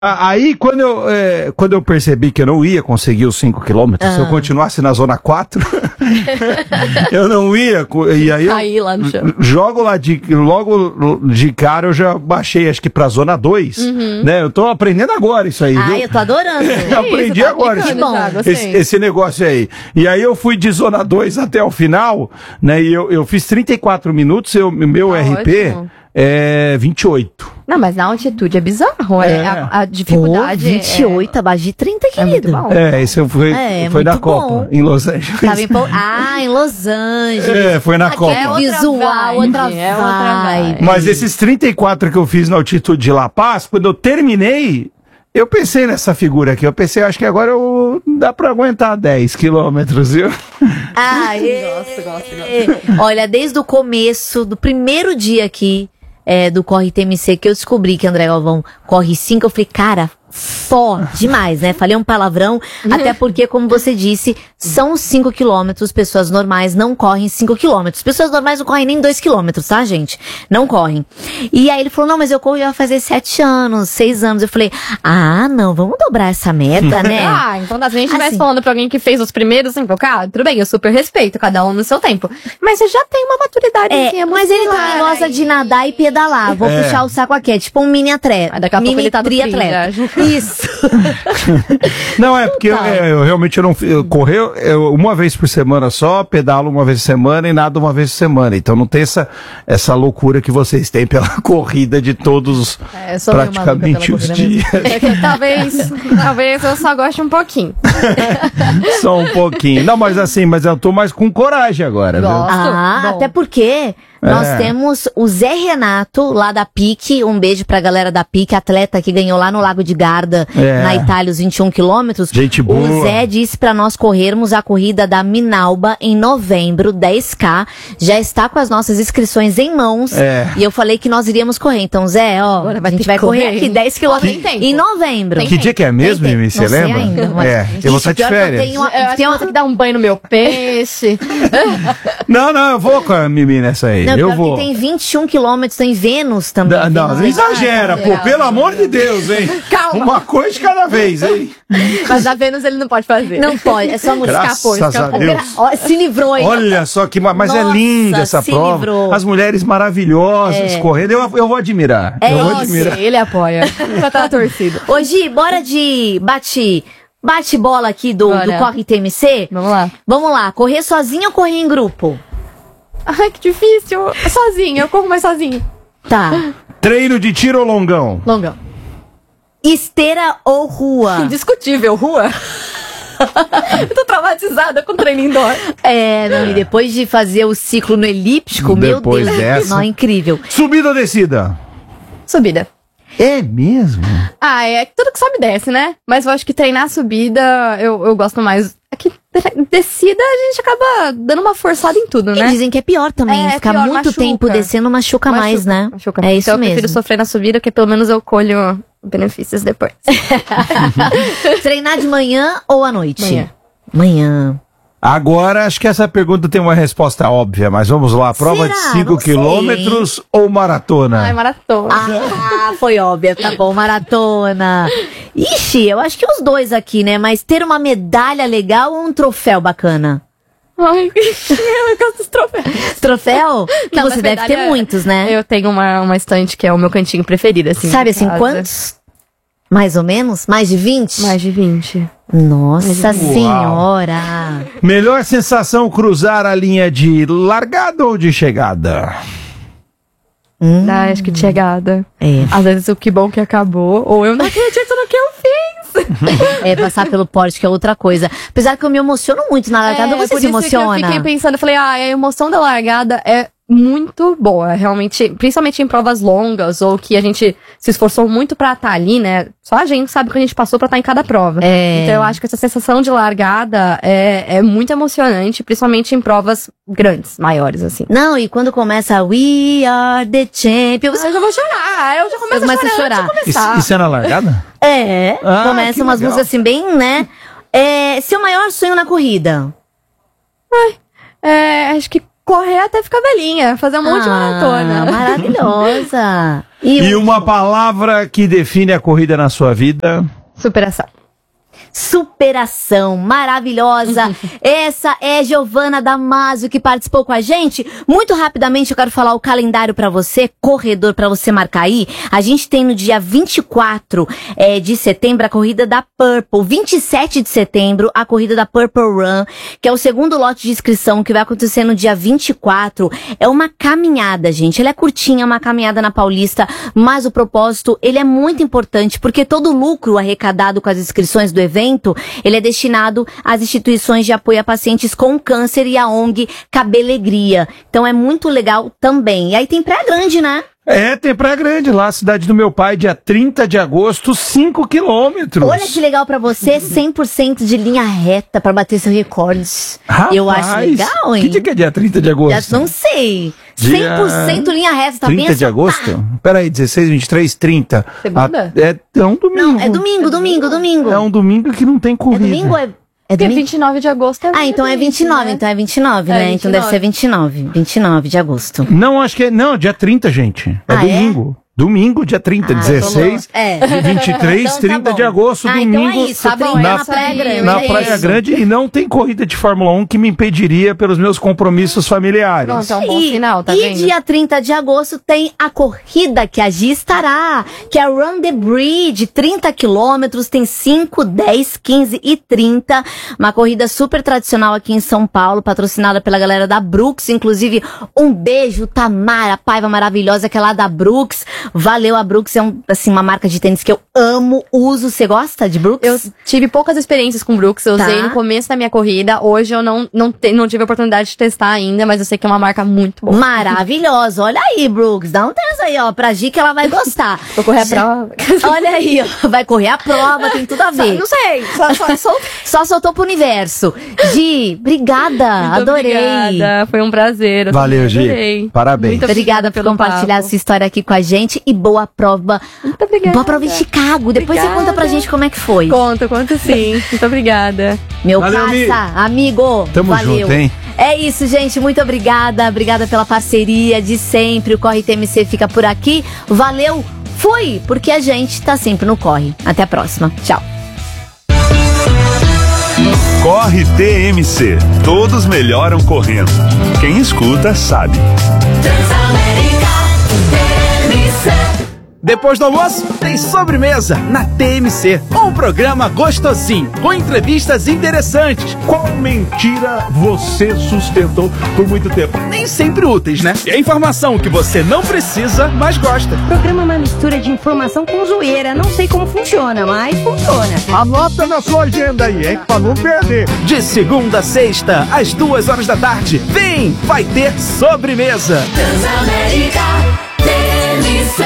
Aí, quando eu percebi que eu não ia conseguir os 5 quilômetros, se eu continuasse na zona 4, eu não ia. E aí Caí lá no chão. Logo de cara eu já baixei, acho que pra zona 2, né? Eu tô aprendendo agora isso aí, viu? Eu tô adorando. Eu aprendi agora esse negócio aí. E aí eu fui de zona 2 até o final, né? E eu fiz 34 minutos, meu RP ótimo. é 28. Não, mas na altitude é bizarro. A dificuldade. 28 abaixo de 30, querido. Esse foi na Copa, bom. em Los Angeles. Tava em Los Angeles. Foi na Copa. É visual, outra vibe. Mas esses 34 que eu fiz na altitude de La Paz, quando eu terminei, eu pensei nessa figura aqui. Eu pensei, acho que agora dá pra aguentar 10 quilômetros, viu? Gosto. Olha, desde o começo, do primeiro dia aqui, do Corre TMC, que eu descobri que André Galvão corre 5, eu falei, cara, demais, né? Falei um palavrão, até porque, como você disse, são 5 quilômetros, pessoas normais não correm 5 quilômetros. Pessoas normais não correm nem 2 quilômetros, tá, gente? Não correm. E aí ele falou, não, mas eu corro já fazer 7 anos, 6 anos. Eu falei, não, vamos dobrar essa meta, né? Então se a gente estivesse falando pra alguém que fez os primeiros 5, cara, tudo bem, eu super respeito, cada um no seu tempo. Mas você já tem uma maturidade. Mas ele também gosta de nadar e pedalar. Vou puxar o saco aqui, é tipo um mini atleta. Daqui a pouco ele tá no triatleta. Isso. Não, porque eu realmente não correr uma vez por semana só, pedalo uma vez por semana e nado uma vez por semana. Então não tem essa loucura que vocês têm pela corrida de todos praticamente os dias. Talvez eu só goste um pouquinho. Só um pouquinho. Não, mas eu tô mais com coragem agora, viu? Até porque nós temos o Zé Renato, lá da PIC, um beijo pra galera da PIC, atleta que ganhou lá no Lago de Garda, na Itália, os 21 quilômetros. Gente boa. O Zé disse pra nós corrermos a corrida da Minalba em novembro, 10K, já está com as nossas inscrições em mãos, e eu falei que nós iríamos correr. Então, Zé, a gente vai correr aqui 10 quilômetros em novembro. Que dia que é mesmo, Mimi? Você lembra? Ainda, eu vou estar de férias. Eu tenho que dar um banho no meu peixe. Não, eu vou com a Mimi nessa aí. Eu vou. Tem 21 quilômetros em Vênus também. Não exagera, pelo amor de Deus, hein? Calma. Uma coisa de cada vez, hein? Mas a Vênus ele não pode fazer. Não pode, é só escapou. Graças a Deus. Se livrou, hein? Olha só que... Mas é linda essa prova. Livrou. As mulheres maravilhosas correndo. Eu vou admirar. Eu vou admirar. Ele apoia. Já tá na torcida. Ô, Gi, bora de bate-bola aqui do Corre TMC? Vamos lá. Correr sozinho ou correr em grupo? Ai, que difícil. Sozinho, eu corro mais sozinho. Tá. Treino de tiro ou longão? Longão. Esteira ou rua? Indiscutível, rua. Eu tô traumatizada com treino indoor. E depois de fazer o ciclo no elíptico, meu Deus, não, é incrível. Subida ou descida? Subida. É mesmo? É tudo que sobe e desce, né? Mas eu acho que treinar subida, eu gosto mais. É que descida a gente acaba dando uma forçada em tudo, né? E dizem que é pior também, ficar muito machuca. tempo descendo machuca mais, né? Machuca. É isso então mesmo. Eu prefiro sofrer na subida, porque pelo menos eu colho benefícios depois. Treinar de manhã ou à noite? Manhã. Agora, acho que essa pergunta tem uma resposta óbvia, mas vamos lá. Prova de 5 quilômetros ou maratona? Maratona. Foi óbvia, tá bom, maratona. Ixi, eu acho que os dois aqui, né? Mas ter uma medalha legal ou um troféu bacana? Ai, eu gosto dos troféus. Troféu? Não, você deve ter muitos, né? Eu tenho uma estante que é o meu cantinho preferido, assim. Sabe assim, quantos? Mais ou menos? Mais de 20? Mais de 20. Nossa Senhora! Melhor sensação cruzar a linha de largada ou de chegada? Acho que de chegada. Às vezes o que bom que acabou, ou eu não acredito no que eu fiz. Passar pelo porte, que é outra coisa. Apesar que eu me emociono muito na largada, você se emociona? Eu fiquei pensando, eu falei, a emoção da largada é muito boa, realmente, principalmente em provas longas, ou que a gente se esforçou muito pra estar ali, né? Só a gente sabe o que a gente passou pra estar em cada prova. Então eu acho que essa sensação de largada é muito emocionante, principalmente em provas grandes, maiores, assim. Não, e quando começa We Are The Champions, eu já vou chorar, eu já começo a chorar. Isso é na largada? Começa umas músicas assim bem, né? Seu maior sonho na corrida? Acho que correr até ficar velhinha, fazer um monte de maratona. Maravilhosa. E uma palavra que define a corrida na sua vida? Superação. Superação, maravilhosa. Essa é Giovana Damasio que participou com a gente. Muito rapidamente eu quero falar o calendário pra você, corredor, pra você marcar aí. A gente tem no dia 24 de setembro a corrida da Purple, 27 de setembro a corrida da Purple Run, que é o segundo lote de inscrição que vai acontecer no dia 24. É uma caminhada, gente. Ela é curtinha, uma caminhada na Paulista, mas o propósito, ele é muito importante, porque todo o lucro arrecadado com as inscrições do evento, ele é destinado às instituições de apoio a pacientes com câncer e a ONG Cabelegria. Então é muito legal também. E aí tem Praia Grande, né? Tem Praia Grande, lá, cidade do meu pai, dia 30 de agosto, 5 quilômetros. Olha que legal pra você, 100% de linha reta pra bater seu recorde. Rapaz, eu acho legal, hein? Que dia que é dia 30 de agosto? Já não sei. Dia 100% linha reta, tá 30 bem de agosto? Peraí, 16, 23, 30. Segunda? É um domingo. Não, é domingo. É um domingo que não tem É corrida. domingo? É Porque domingo? 29 de agosto é Então é 29, né? então é 29, É né? Então deve 29. ser 29 de agosto. Não, acho que é. Não, dia 30, gente. É domingo. Domingo, dia 30, 16. É. 23, Então tá 30 bom. de agosto, Então domingo. é isso, tá bom, 30 na na Praia Grande. Na é Praia isso. Grande, e não tem corrida de Fórmula 1 que me impediria pelos meus compromissos familiares. Pronto, é um bom sinal, tá e vendo? dia 30 de agosto tem a corrida que a Gi estará, que é a Run the Bridge, 30 quilômetros, tem 5, 10, 15 e 30. Uma corrida super tradicional aqui em São Paulo, patrocinada pela galera da Brooks. Inclusive, um beijo, Tamara, Paiva maravilhosa, que é lá da Brooks. Valeu, a Brooks é uma marca de tênis que eu amo, uso. Você gosta de Brooks? Eu tive poucas experiências com Brooks, eu usei no começo da minha corrida. Hoje eu não tive a oportunidade de testar ainda, mas eu sei que é uma marca muito boa. Maravilhosa. Olha aí, Brooks. Dá um teste aí, ó, pra Gi que ela vai gostar. Vou correr a prova. Olha aí, ó. Vai correr a prova, tem tudo a ver. Não sei, Só soltou pro universo. Gi, obrigada. Muito Adorei. Obrigada, foi um prazer. Eu Valeu, também Gi. adorei. Parabéns. Muito Obrigada por pelo compartilhar papo. essa história aqui com a gente e boa prova. Muito obrigada. Boa prova em Chicago. Depois você conta pra gente como é que foi. Conto sim. Muito obrigada. Meu Valeu, amigo. Tamo valeu. junto, hein? É isso, gente. Muito obrigada. Obrigada pela parceria de sempre. O Corre TMC fica por aqui. Valeu. Fui, porque a gente tá sempre no Corre. Até a próxima. Tchau. Corre TMC. Todos melhoram correndo. Quem escuta sabe. Depois do almoço, tem sobremesa na TMC. Um programa gostosinho, com entrevistas interessantes. Qual mentira você sustentou por muito tempo? Nem sempre úteis, né? E a informação que você não precisa, mas gosta. O programa é uma mistura de informação com zoeira. Não sei como funciona, mas funciona. Anota na sua agenda aí, hein? Pra não perder. De segunda a sexta, às 2 da tarde. Vem, vai ter sobremesa. Transamérica TMC.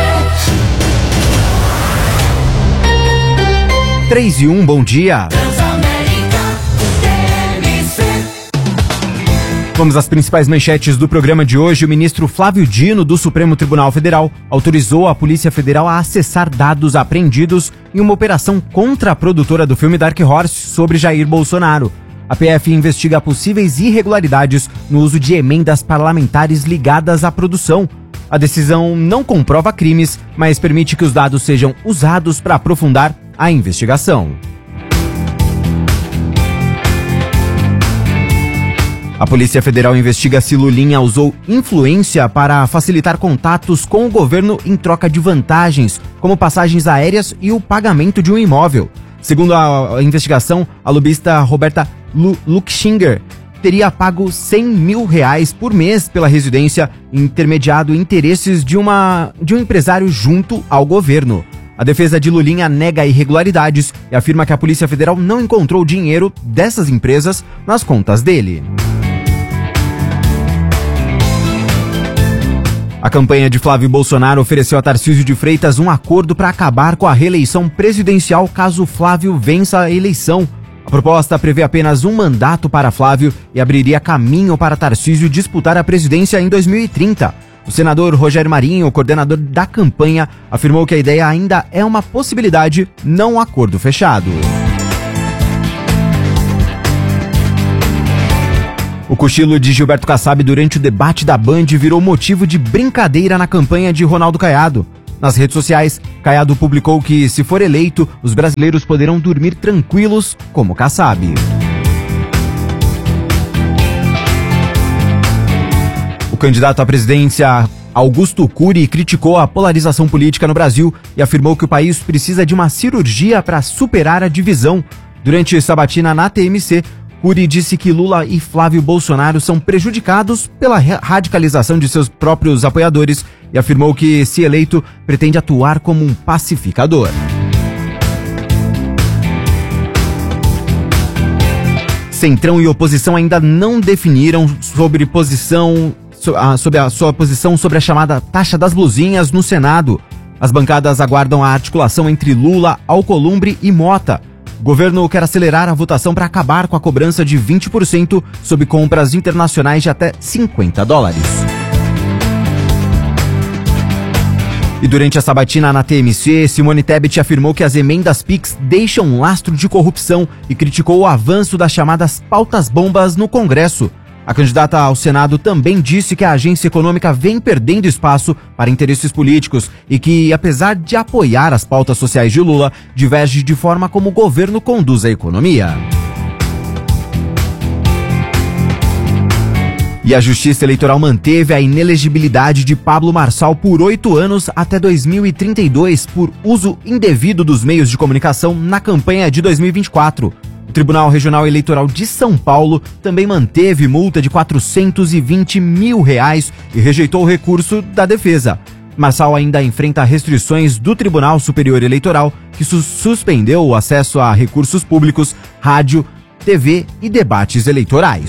3 e 1, bom dia. Transamérica TMC. Vamos às principais manchetes do programa de hoje. O ministro Flávio Dino, do Supremo Tribunal Federal, autorizou a Polícia Federal a acessar dados apreendidos em uma operação contra a produtora do filme Dark Horse sobre Jair Bolsonaro. A PF investiga possíveis irregularidades no uso de emendas parlamentares ligadas à produção. A decisão não comprova crimes, mas permite que os dados sejam usados para aprofundar a investigação. A Polícia Federal investiga se Lulinha usou influência para facilitar contatos com o governo em troca de vantagens, como passagens aéreas e o pagamento de um imóvel. Segundo a investigação, a lobista Roberta Luxinger teria pago R$100 mil por mês pela residência, intermediado interesses de um empresário junto ao governo. A defesa de Lulinha nega irregularidades e afirma que a Polícia Federal não encontrou dinheiro dessas empresas nas contas dele. A campanha de Flávio Bolsonaro ofereceu a Tarcísio de Freitas um acordo para acabar com a reeleição presidencial caso Flávio vença a eleição. A proposta prevê apenas um mandato para Flávio e abriria caminho para Tarcísio disputar a presidência em 2030. O senador Rogério Marinho, coordenador da campanha, afirmou que a ideia ainda é uma possibilidade, não um acordo fechado. O cochilo de Gilberto Kassab durante o debate da Band virou motivo de brincadeira na campanha de Ronaldo Caiado. Nas redes sociais, Caiado publicou que, se for eleito, os brasileiros poderão dormir tranquilos como Kassab. O candidato à presidência, Augusto Cury, criticou a polarização política no Brasil e afirmou que o país precisa de uma cirurgia para superar a divisão. Durante sabatina na TMC, Cury disse que Lula e Flávio Bolsonaro são prejudicados pela radicalização de seus próprios apoiadores e afirmou que, se eleito, pretende atuar como um pacificador. Centrão e oposição ainda não definiram sobre a sua posição sobre a chamada taxa das blusinhas no Senado. As bancadas aguardam a articulação entre Lula, Alcolumbre e Mota. O governo quer acelerar a votação para acabar com a cobrança de 20% sobre compras internacionais de até $50. E durante a sabatina na TMC, Simone Tebet afirmou que as emendas PIX deixam um lastro de corrupção e criticou o avanço das chamadas pautas-bombas no Congresso. A candidata ao Senado também disse que a agência econômica vem perdendo espaço para interesses políticos e que, apesar de apoiar as pautas sociais de Lula, diverge de forma como o governo conduz a economia. E a Justiça Eleitoral manteve a inelegibilidade de Pablo Marçal por 8 anos até 2032 por uso indevido dos meios de comunicação na campanha de 2024. O Tribunal Regional Eleitoral de São Paulo também manteve multa de R$420 mil e rejeitou o recurso da defesa. Marçal ainda enfrenta restrições do Tribunal Superior Eleitoral, que suspendeu o acesso a recursos públicos, rádio, TV e debates eleitorais.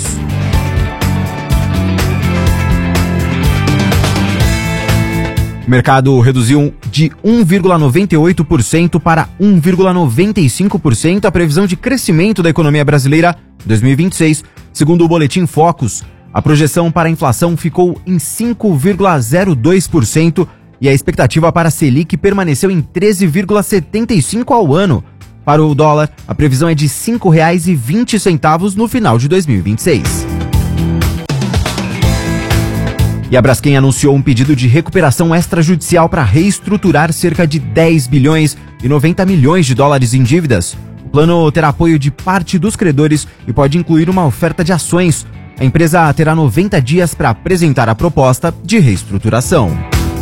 O mercado reduziu de 1,98% para 1,95% a previsão de crescimento da economia brasileira em 2026, segundo o Boletim Focus. A projeção para a inflação ficou em 5,02% e a expectativa para a Selic permaneceu em 13,75% ao ano. Para o dólar, a previsão é de R$ 5,20 no final de 2026. E a Braskem anunciou um pedido de recuperação extrajudicial para reestruturar cerca de 10 bilhões e 90 milhões de dólares em dívidas. O plano terá apoio de parte dos credores e pode incluir uma oferta de ações. A empresa terá 90 dias para apresentar a proposta de reestruturação.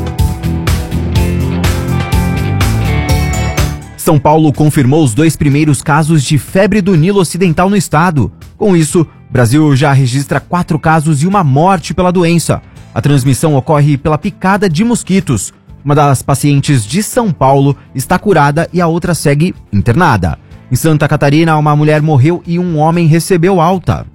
São Paulo confirmou os 2 primeiros casos de febre do Nilo Ocidental no estado. Com isso, o Brasil já registra 4 casos e uma morte pela doença. A transmissão ocorre pela picada de mosquitos. Uma das pacientes de São Paulo está curada e a outra segue internada. Em Santa Catarina, uma mulher morreu e um homem recebeu alta.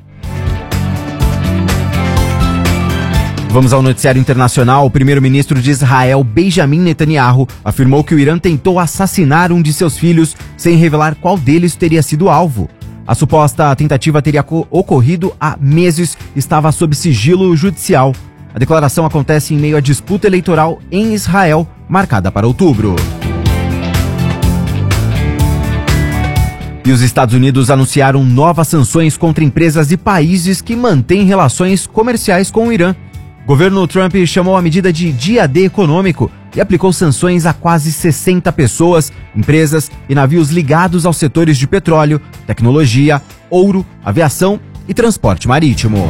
Vamos ao noticiário internacional. O primeiro-ministro de Israel, Benjamin Netanyahu, afirmou que o Irã tentou assassinar um de seus filhos sem revelar qual deles teria sido alvo. A suposta tentativa teria ocorrido há meses e estava sob sigilo judicial. A declaração acontece em meio à disputa eleitoral em Israel, marcada para outubro. E os Estados Unidos anunciaram novas sanções contra empresas e países que mantêm relações comerciais com o Irã. O governo Trump chamou a medida de dia D econômico e aplicou sanções a quase 60 pessoas, empresas e navios ligados aos setores de petróleo, tecnologia, ouro, aviação e transporte marítimo.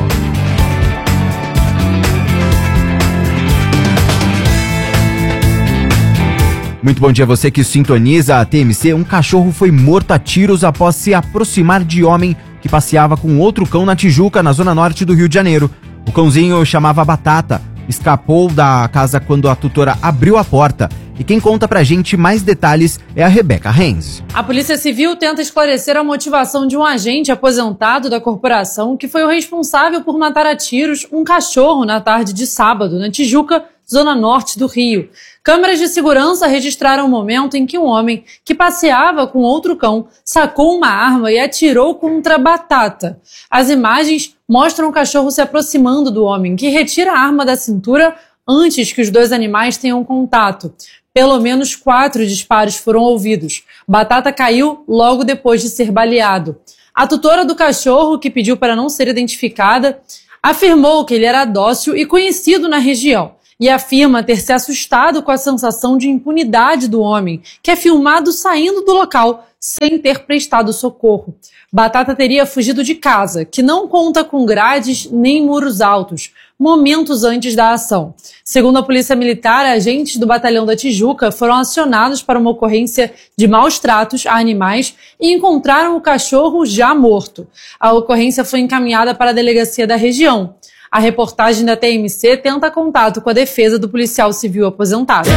Muito bom dia a você que sintoniza a TMC. Um cachorro foi morto a tiros após se aproximar de homem que passeava com outro cão na Tijuca, na zona norte do Rio de Janeiro. O cãozinho chamava Batata, escapou da casa quando a tutora abriu a porta. E quem conta pra gente mais detalhes é a Rebeca Renz. A Polícia Civil tenta esclarecer a motivação de um agente aposentado da corporação que foi o responsável por matar a tiros um cachorro na tarde de sábado, na Tijuca, zona norte do Rio. Câmeras de segurança registraram o momento em que um homem que passeava com outro cão sacou uma arma e atirou contra Batata. As imagens mostram o cachorro se aproximando do homem, que retira a arma da cintura antes que os dois animais tenham contato. Pelo menos 4 disparos foram ouvidos. Batata caiu logo depois de ser baleado. A tutora do cachorro, que pediu para não ser identificada, Afirmou que ele era dócil e conhecido na região e afirma ter se assustado com a sensação de impunidade do homem, que é filmado saindo do local sem ter prestado socorro. Batata teria fugido de casa, que não conta com grades nem muros altos, momentos antes da ação. Segundo a Polícia Militar, agentes do Batalhão da Tijuca foram acionados para uma ocorrência de maus tratos a animais e encontraram o cachorro já morto. A ocorrência foi encaminhada para a delegacia da região. A reportagem da TMC tenta contato com a defesa do policial civil aposentado.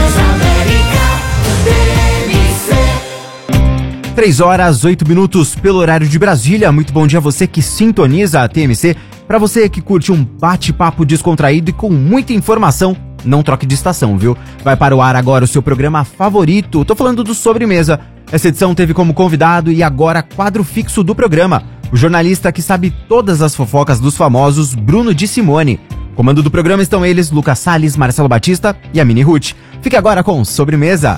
3h08 pelo horário de Brasília. Muito bom dia a você que sintoniza a TMC. Para você que curte um bate-papo descontraído e com muita informação, não troque de estação, viu? Vai para o ar agora o seu programa favorito. Tô falando do Sobremesa. Essa edição teve como convidado e agora quadro fixo do programa o jornalista que sabe todas as fofocas dos famosos, Bruno de Simone. Comando do programa estão eles, Lucas Salles, Marcelo Batista e a Mini Ruth. Fique agora com Sobremesa.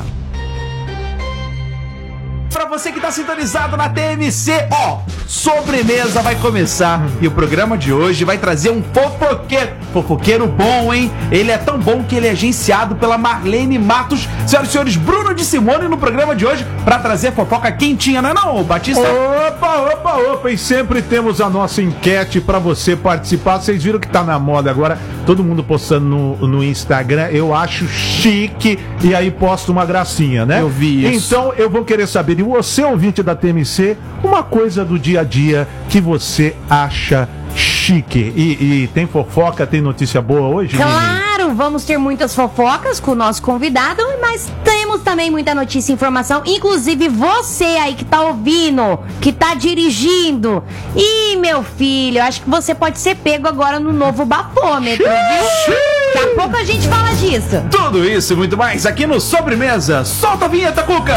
Pra você que tá sintonizado na TMC, Sobremesa vai começar e o programa de hoje vai trazer um fofoqueiro bom, hein? Ele é tão bom que ele é agenciado pela Marlene Matos. Senhoras e senhores, Bruno de Simone no programa de hoje pra trazer fofoca quentinha, não é não, Batista? Opa, e sempre temos a nossa enquete pra você participar. Vocês viram que tá na moda agora, todo mundo postando no Instagram, eu acho chique, e aí posta uma gracinha, né? Eu vi isso. Então eu vou querer saber de você, ouvinte da TMC, uma coisa do dia a dia que você acha chique. E tem fofoca, tem notícia boa hoje? Claro, vamos ter muitas fofocas com o nosso convidado, mas temos também muita notícia e informação, inclusive você aí que tá ouvindo, que tá dirigindo. Ih, meu filho, acho que você pode ser pego agora no novo bafômetro, viu? Daqui a pouco a gente fala disso. Tudo isso e muito mais aqui no Sobremesa. Solta a vinheta, Cuca!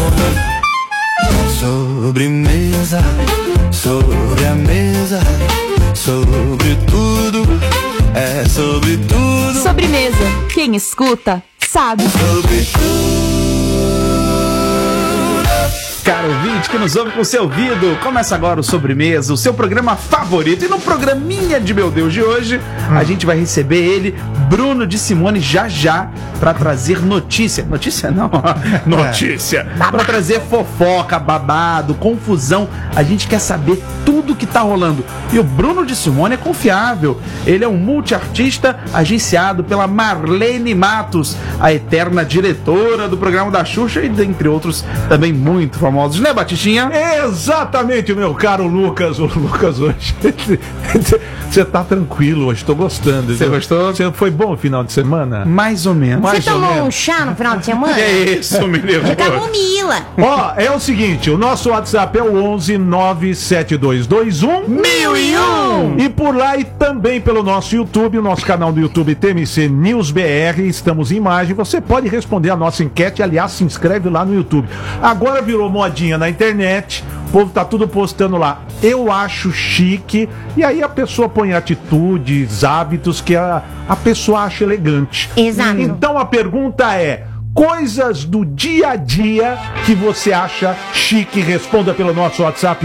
Sobremesa, sobre a mesa, sobre tudo, é sobre tudo. Sobremesa, quem escuta, sabe. Sobre tudo. Caro ouvinte que nos ouve com o seu ouvido, começa agora o Sobremesa, o seu programa favorito. E no programinha de Meu Deus de hoje, a gente vai receber ele, Bruno de Simone, já pra trazer notícia. Notícia não, notícia. Pra trazer fofoca, babado, confusão. A gente quer saber tudo que tá rolando. E o Bruno de Simone é confiável. Ele é um multiartista agenciado pela Marlene Matos, a eterna diretora do programa da Xuxa e dentre outros também muito famosos, né, Batistinha? Exatamente, meu caro Lucas. O Lucas hoje, você tá tranquilo hoje, tô gostando. Você gostou? Você foi bom o final de semana? Mais ou menos. Você tomou um chá no final de semana? Que é isso, menino? De camomila. É o seguinte, o nosso WhatsApp é o 11-97221-1001. E por lá e também pelo nosso YouTube, o nosso canal do YouTube TMC News BR, estamos em imagem. Você pode responder a nossa enquete, aliás, se inscreve lá no YouTube. Agora virou modinha na internet, o povo tá tudo postando lá. Eu acho chique, e aí a pessoa põe atitudes, hábitos que a pessoa acha elegante. Exato. Então a pergunta é: coisas do dia a dia que você acha chique? Responda pelo nosso WhatsApp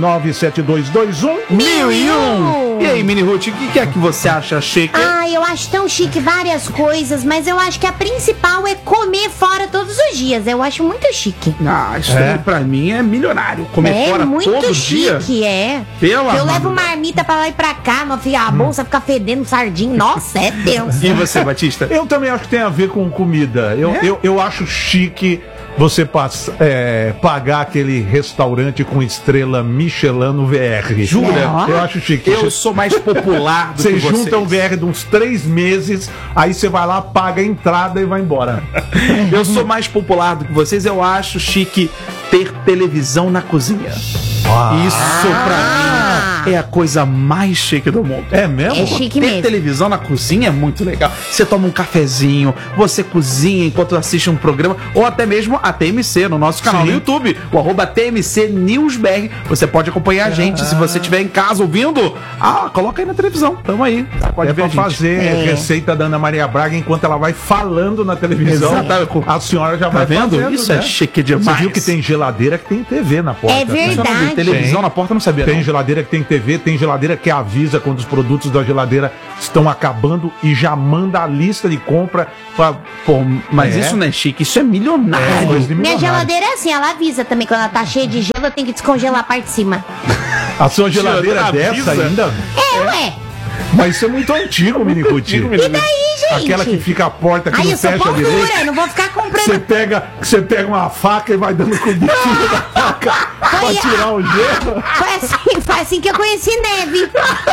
11-97221-1001. E aí, Mini Ruth, o que é que você acha chique? Eu acho tão chique várias coisas, mas eu acho que a principal é comer fora todos os dias. Eu acho muito chique. Isso aí pra mim é milionário. Comer fora muito todo dia. chique, é. Eu levo marmita pra lá e pra cá, meu filho, a bolsa fica fedendo sardinha. Nossa, é Deus. E você, Batista? Eu também acho que tem a ver com comida. Eu acho chique você pagar aquele restaurante com estrela Michelin no VR. Jura? Eu acho chique. Eu sou mais popular do que vocês. Você junta um VR de uns 3 meses, aí você vai lá, paga a entrada e vai embora. Eu sou mais popular do que vocês. Eu acho chique ter televisão na cozinha. Isso pra mim é a coisa mais chique do mundo. É mesmo? É chique ter mesmo. televisão na cozinha é muito legal. Você toma um cafezinho, você cozinha enquanto assiste um programa, ou até mesmo a TMC no nosso canal no YouTube, o @TMC News BR. Você pode acompanhar a gente se você estiver em casa ouvindo. Coloca aí na televisão. Tamo aí. Pode ver fazer receita da Ana Maria Braga enquanto ela vai falando na televisão. Exatamente. A senhora já vai vendo? fazendo, Isso é chique demais. Você viu que tem geladeira que tem TV na porta. É verdade. Televisão na porta, não sabia. Tem não. geladeira que tem TV, tem geladeira que avisa quando os produtos da geladeira estão acabando e já manda a lista de compra pra... Pô, mas isso não é chique, isso é milionário. Coisa de Minha milionário. geladeira é assim, ela avisa também quando ela tá cheia de gelo, eu tenho que descongelar a parte de cima. A sua geladeira é Avisa? dessa ainda? Ué. Mas isso é muito antigo, Mini Ruth. E daí, gente? Aquela que fica a porta que Aí não eu sou fecha direito. porcura, eu não vou ficar comprando. Você pega uma faca e vai dando com o biquinho da faca pra tirar o gelo. Foi assim que eu conheci neve.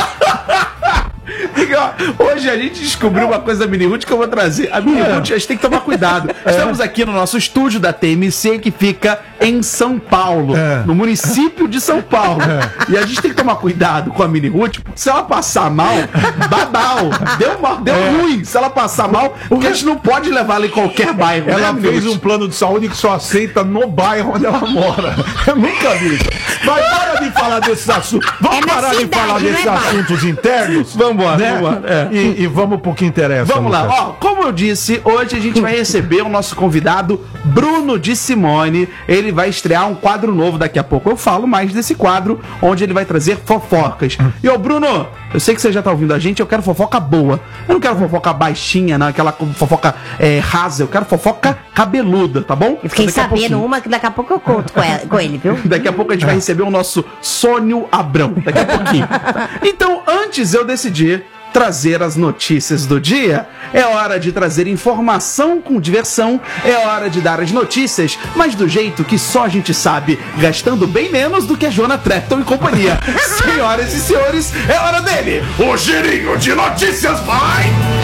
Hoje a gente descobriu uma coisa da Mini Ruth que eu vou trazer. A Mini Ruth, a gente tem que tomar cuidado. Estamos aqui no nosso estúdio da TMC, que fica em São Paulo, no município de São Paulo. E a gente tem que tomar cuidado com a Mini Ruth, porque se ela passar mal, babau. Deu ruim. Se ela passar mal, porque a gente não pode levar ela em qualquer bairro. Ela né, fez Mini Ruth? um plano de saúde que só aceita no bairro onde ela mora. Eu nunca vi isso. Mas para de falar desses assuntos. Vamos É na parar de cidade, falar não desses é bairro. assuntos internos? Vambora, né? vambora. E vamos pro que interessa. Vamos lá, Lucas. ó, como eu disse, hoje a gente vai receber o nosso convidado Bruno de Simone. Ele vai estrear um quadro novo daqui a pouco. Eu falo mais desse quadro, onde ele vai trazer fofocas. E ô Bruno, eu sei que você já tá ouvindo a gente, eu quero fofoca boa. Eu não quero fofoca baixinha, não, aquela fofoca rasa, eu quero fofoca cabeluda, tá bom? Eu fiquei Daqui a sabendo pouquinho. uma que daqui a pouco eu conto com ele, viu? Daqui a pouco a gente vai receber o nosso Sônio Abrão. Daqui a pouquinho. Então, antes eu decidir trazer as notícias do dia, é hora de trazer informação com diversão, é hora de dar as notícias, mas do jeito que só a gente sabe, gastando bem menos do que a Joana Trepton e companhia. Senhoras e senhores, é hora dele! O girinho de notícias vai!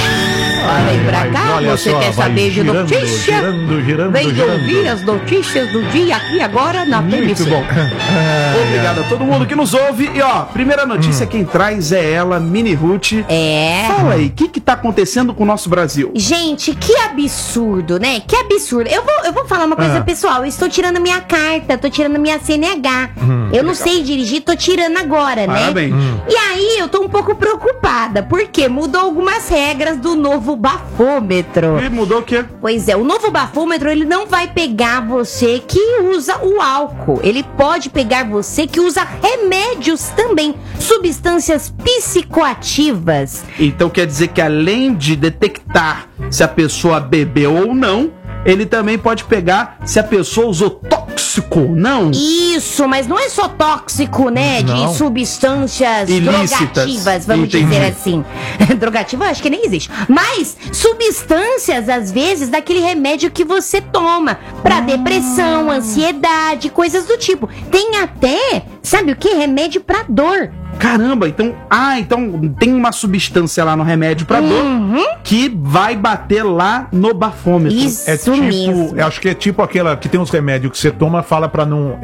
Vem pra cá, olha você só, quer vai saber de girando, notícia? girando, Vem girando. ouvir as notícias do dia aqui agora na Muito TMC. bom. Obrigado a todo mundo que nos ouve. E ó, primeira notícia, quem traz é ela, Mini Ruth. Fala aí, o que tá acontecendo com o nosso Brasil? Gente, que absurdo, né? Que absurdo. Eu vou falar uma coisa pessoal. Eu estou tirando minha carta, tô tirando minha CNH. Eu não sei dirigir, tô tirando agora, Parabéns. né? E aí eu tô um pouco preocupada, porque mudou algumas regras do novo bafômetro. E mudou o quê? Pois é, o novo bafômetro, ele não vai pegar você que usa o álcool. Ele pode pegar você que usa remédios também, substâncias psicoativas. Então quer dizer que além de detectar se a pessoa bebeu ou não, ele também pode pegar se a pessoa usou tóxico, não? Isso, mas não é só tóxico, né? Não. De substâncias Ilícitas. drogativas, vamos Entendi. dizer assim. Drogativa, eu acho que nem existe. Mas substâncias, às vezes, daquele remédio que você toma pra depressão, ansiedade, coisas do tipo. Tem até, sabe o que? Remédio pra dor. Caramba, então tem uma substância lá no remédio pra dor que vai bater lá no bafômetro. Isso É tipo, mesmo. eu acho que é tipo aquela que tem uns remédios que você toma, fala pra não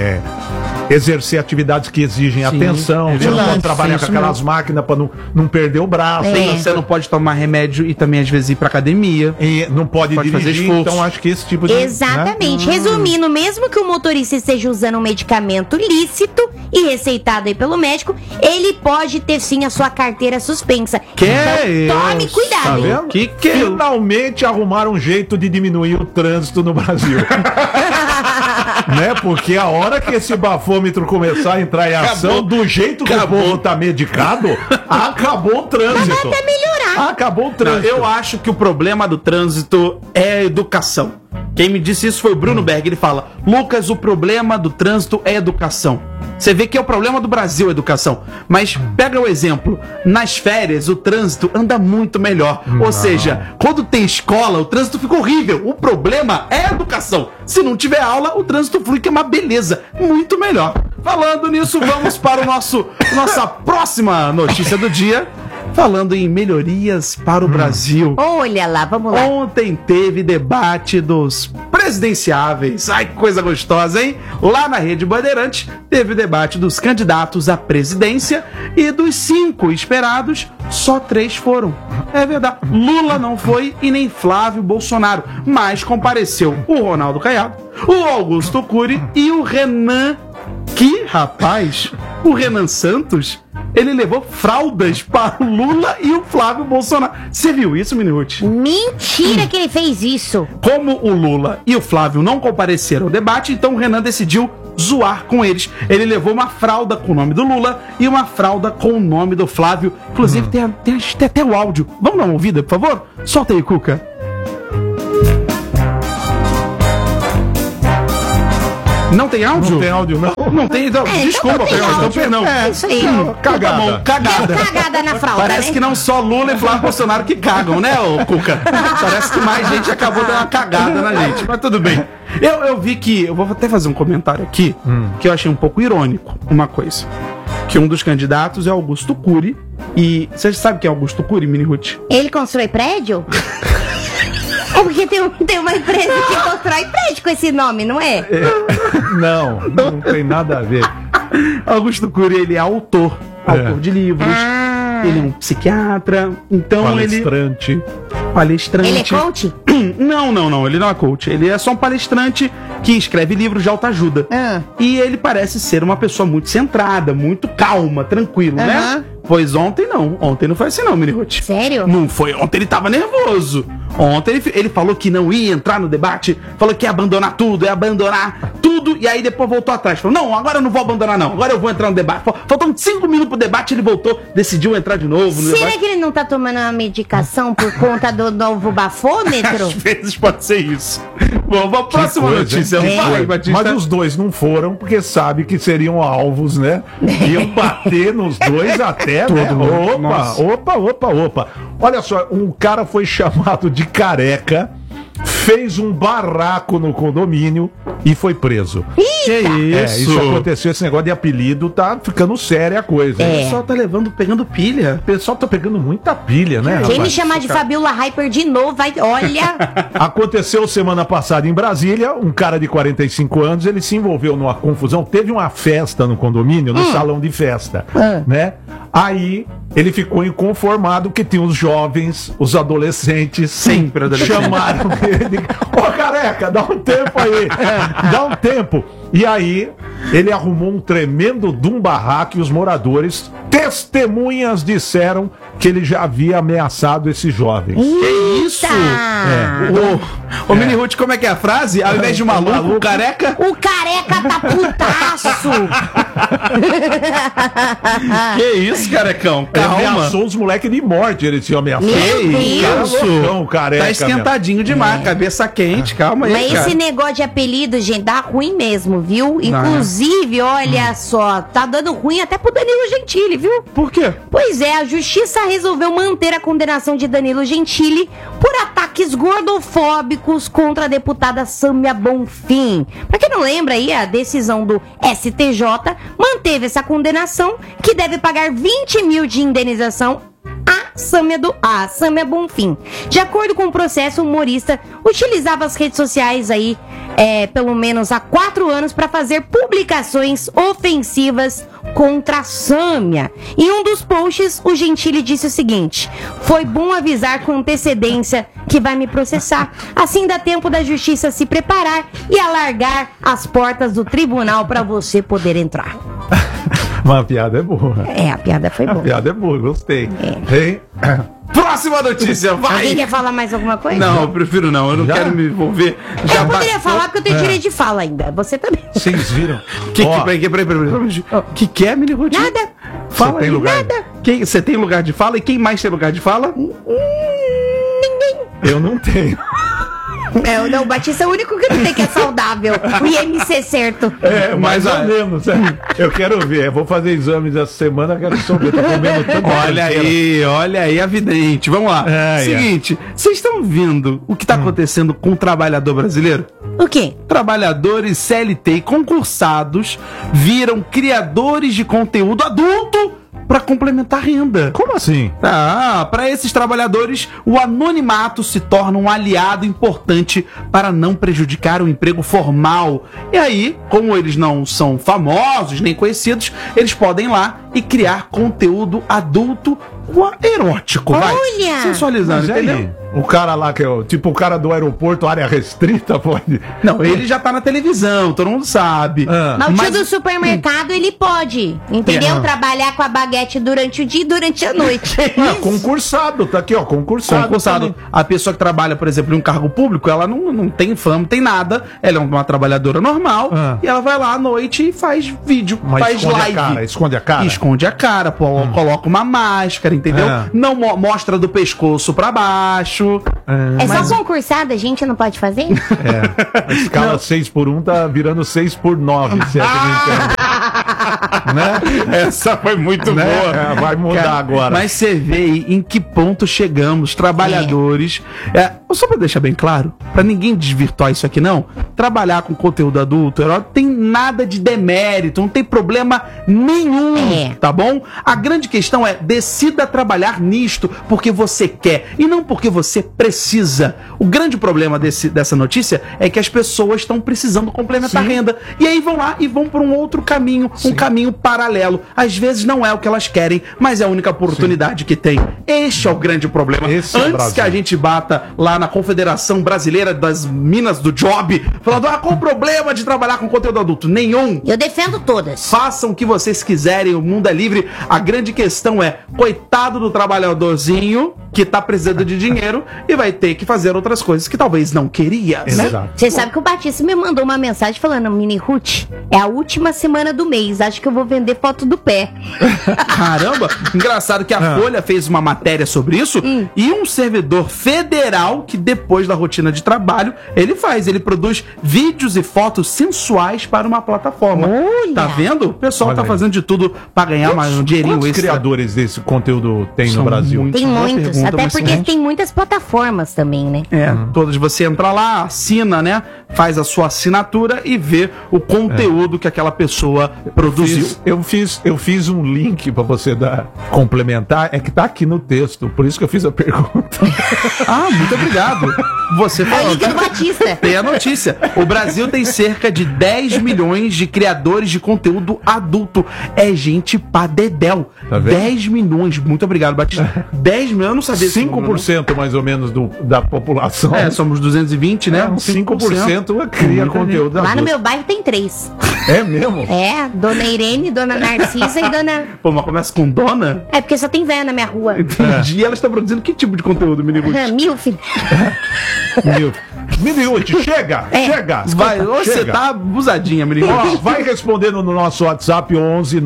exercer atividades que exigem atenção. Você não pode trabalhar com isso aquelas máquinas pra não perder o braço. Você não pode tomar remédio e também às vezes ir pra academia. E não pode fazer dirigir, esforço. então acho que esse tipo de... Exatamente. Resumindo, mesmo que o motorista esteja usando um medicamento lícito e receitado aí pelo médico, ele pode ter sim a sua carteira suspensa. Que então, tome isso? cuidado. Tá hein? vendo? Que Finalmente arrumaram um jeito de diminuir o trânsito no Brasil. Né? Porque a hora que esse bafômetro começar a entrar em ação, do jeito que o povo tá medicado, acabou o trânsito. Vai até melhorar. Acabou o Não, trânsito. eu acho que o problema do trânsito é a educação. Quem me disse isso foi o Bruno Berg. Ele fala: Lucas, o problema do trânsito é educação. Você vê que é o problema do Brasil, a educação. Mas pega o exemplo. Nas férias, o trânsito anda muito melhor. Ou seja, quando tem escola, o trânsito fica horrível. O problema é a educação. Se não tiver aula, o trânsito flui, que é uma beleza. Muito melhor. Falando nisso, vamos para o nossa próxima notícia do dia. Falando em melhorias para o Brasil. Olha lá, vamos lá. Ontem teve debate dos presidenciáveis. Ai, que coisa gostosa, hein? Lá na Rede Bandeirantes teve o debate dos candidatos à presidência e dos 5 esperados, só 3 foram. É verdade. Lula não foi e nem Flávio Bolsonaro, mas compareceu o Ronaldo Caiado, o Augusto Cury e o Renan... Que, rapaz, o Renan Santos Ele levou fraldas para o Lula e o Flávio Bolsonaro. Você viu isso, Minuti? Mentira que ele fez isso. Como o Lula e o Flávio não compareceram ao debate, então o Renan decidiu zoar com eles. Ele levou uma fralda com o nome do Lula e uma fralda com o nome do Flávio. Inclusive, tem até o áudio. Vamos dar uma ouvida, por favor? Solta aí, Cuca. Não tem áudio? Não tem áudio, não. Não tem, então, desculpa, perdão. Isso aí. Cagada. Tá bom, cagada. Cagada na fralda, Parece né? que não só Lula e Flávio Bolsonaro que cagam, né, ô Cuca? Parece que mais gente acabou dando uma cagada na gente, mas tudo bem. Eu vi que, eu vou até fazer um comentário aqui, que eu achei um pouco irônico, uma coisa. Que um dos candidatos é Augusto Cury, e você sabe quem é Augusto Cury, Mini Ruth? Ele constrói prédio? É porque tem uma empresa que constrói prédio com esse nome, não é? Não tem nada a ver. Augusto Cury, ele é autor de livros, ele é um psiquiatra, então Palestrante. Ele é coach? Não, ele não é coach, ele é só um palestrante que escreve livros de autoajuda. E ele parece ser uma pessoa muito centrada, muito calma, tranquilo, né? Pois ontem não foi assim não, Mini Ruth. Sério? Não foi, ontem ele tava nervoso. Ontem ele falou que não ia entrar no debate, falou que ia abandonar tudo, e aí depois voltou atrás. Falou, não, agora eu não vou abandonar não, agora eu vou entrar no debate. Faltando 5 minutos pro debate, ele voltou, decidiu entrar de novo no Será debate. que ele não tá tomando uma medicação por conta do novo bafômetro? Às vezes pode ser isso. Bom, vamos pra próxima coisa, notícia. hein? Vai, Batista. Mas os dois não foram porque sabe que seriam alvos, né? Iam bater nos dois até, né? Opa. Olha só, um cara foi chamado de careca, fez um barraco no condomínio e foi preso. Que isso? Isso aconteceu, esse negócio de apelido tá ficando séria a coisa. O pessoal tá pegando pilha. O pessoal tá pegando muita pilha, né, Quem me rapaz? chamar de Fabiola Hyper de novo, vai, olha... Aconteceu semana passada em Brasília, um cara de 45 anos, ele se envolveu numa confusão, teve uma festa no condomínio, no salão de festa, né? Aí ele ficou inconformado que tinha os jovens, os adolescentes, sempre adolescentes, chamaram ele, ô careca, dá um tempo aí, dá um tempo. E aí ele arrumou um tremendo barraco e os moradores, testemunhas, disseram que ele já havia ameaçado esses jovens. Que isso? Ô, Mini Ruth, como é que é a frase? Ao invés de maluco, careca? O careca tá putaço! Que isso, carecão? Ele Calma. ameaçou os moleques de morte, ele tinha ameaçado. Meu Isso. Careca, tá esquentadinho demais, cabeça quente, calma aí, Mas cara. esse negócio de apelido, gente, dá ruim mesmo, viu? Inclusive, olha só, tá dando ruim até pro Danilo Gentili, viu? Por quê? Pois é, a justiça resolveu manter a condenação de Danilo Gentili por ataques gordofóbicos contra a deputada Sâmia Bonfim. Pra quem não lembra aí, a decisão do STJ manteve essa condenação, que deve pagar 20 mil de indenização a Sâmia Bonfim. De acordo com o processo, o humorista utilizava as redes sociais aí, pelo menos há 4 anos, para fazer publicações ofensivas contra a Sâmia. Em um dos posts, o Gentili disse o seguinte: foi bom avisar com antecedência que vai me processar. Assim dá tempo da justiça se preparar e alargar as portas do tribunal para você poder entrar. Mas a piada é boa. A piada foi boa. A piada é boa, gostei. Hein? Próxima notícia, vai! Alguém quer falar mais alguma coisa? Não, eu prefiro não, eu não quero me envolver. Eu poderia falar porque eu tenho direito de fala ainda. Você também. Vocês viram? Peraí. Que é, Mini Ruth? Nada. Fala Você tem aí. lugar? Nada. Você tem lugar de fala? E quem mais tem lugar de fala? Ninguém. Eu não tenho. Não, o Batista é o único que não tem, que é saudável. O IMC certo. Mais ou menos. Eu quero ver. Eu vou fazer exames essa semana, quero saber. Tô comendo tanto. Olha aí a vidente. Vamos lá. Seguinte, vocês estão vendo o que tá acontecendo com o trabalhador brasileiro? O quê? Trabalhadores CLT e concursados viram criadores de conteúdo adulto para complementar renda. Como assim? Para esses trabalhadores, o anonimato se torna um aliado importante para não prejudicar o emprego formal. E aí, como eles não são famosos nem conhecidos, eles podem ir lá e criar conteúdo adulto erótico. Olha! Sensualizando, Mas entendeu? aí, O cara lá, que é tipo o cara do aeroporto, área restrita, pode. Não, ele já tá na televisão, todo mundo sabe. Mas o tio do supermercado, ele pode, entendeu? É. Trabalhar com a baguete durante o dia e durante a noite. Concursado, tá aqui, ó, concursado. Concursado. A pessoa que trabalha, por exemplo, em um cargo público, ela não tem fama, não tem nada. Ela é uma trabalhadora normal e ela vai lá à noite e faz vídeo, Mas faz esconde live. a cara, esconde a cara? Esconde a cara, coloca uma máscara, entendeu? Não mostra do pescoço pra baixo. É só concursado, a gente não pode fazer? A escala 6x1 tá virando 6x9, se é que me entende. Né? Essa foi muito boa. É, vai mudar Cara, agora. Mas você vê aí em que ponto chegamos, trabalhadores. Só pra deixar bem claro, pra ninguém desvirtuar isso aqui não, trabalhar com conteúdo adulto, não tem nada de demérito, não tem problema nenhum, tá bom? A grande questão é, decida trabalhar nisto porque você quer e não porque você precisa. O grande problema dessa notícia é que as pessoas estão precisando complementar a renda. E aí vão lá e vão por um outro caminho, um caminho paralelo. Às vezes não é o que elas querem, mas é a única oportunidade que tem. Este é o grande problema. Esse é o Antes Brasil. que a gente bata lá na Confederação Brasileira das Minas do Job, falando, qual o problema de trabalhar com conteúdo adulto? Nenhum. Eu defendo todas. Façam o que vocês quiserem, o mundo é livre. A grande questão é, coitado do trabalhadorzinho que tá precisando de dinheiro e vai ter que fazer outras coisas que talvez não queria, né? Você sabe que o Batista me mandou uma mensagem falando, Mini Ruth, é a última semana do mês, acho que eu vou vender foto do pé. Caramba, engraçado que a Folha fez uma matéria sobre isso e um servidor federal que depois da rotina de trabalho, ele produz vídeos e fotos sensuais para uma plataforma. Olha! Tá vendo? O pessoal Olha tá aí. fazendo de tudo para ganhar mais um dinheirinho Quantos extra. criadores desse conteúdo tem São no Brasil? muitos. Tem Boa muitos, pergunta, até mas porque são tem muitas plataformas também, né? Todas você entra lá, assina, né? Faz a sua assinatura e vê o conteúdo que aquela pessoa produziu. Eu fiz um link pra você complementar, é que tá aqui no texto, por isso que eu fiz a pergunta. Muito obrigado. Você É o falou. link do Batista. Tem a notícia. O Brasil tem cerca de 10 milhões de criadores de conteúdo adulto. É gente pra dedéu. Tá vendo? 10 milhões. Muito obrigado, Batista. 10 milhões, eu não sabia esse número, 5% mais ou menos da população. não. Somos 220, né? Uns 5% cria conteúdo Lá no adulto. meu bairro tem 3. É mesmo? É, Dona Irene, Dona Narcisa e Dona... Pô, mas começa com dona? É porque só tem véia na minha rua. Entendi. E ela está produzindo que tipo de conteúdo, Minibut? Mil, filho. Minute, chega! Chega! Vai, você chega. tá abusadinha, Minibut. Ó, vai respondendo no nosso WhatsApp 11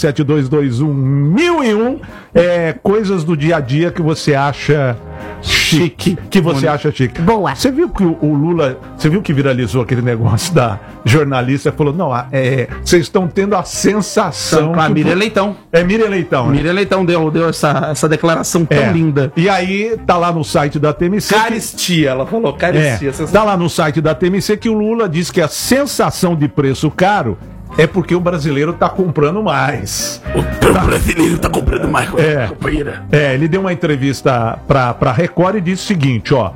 97221 1001 coisas do dia a dia que você acha chique. Que você acha chique. Boa. Você viu que o Lula, você viu que viralizou aquele negócio da jornalista, falou, não, vocês estão tendo a sensação... Com a que Miriam Leitão. É Miriam Leitão, né? Miriam Leitão deu essa declaração tão linda. E aí, tá lá no site da TMC... Caristia, ela falou, caristia. Tá lá no site da TMC que o Lula diz que a sensação de preço caro é porque o brasileiro tá comprando mais. O brasileiro tá comprando mais, companheira. Ele deu uma entrevista pra Record e disse o seguinte, ó.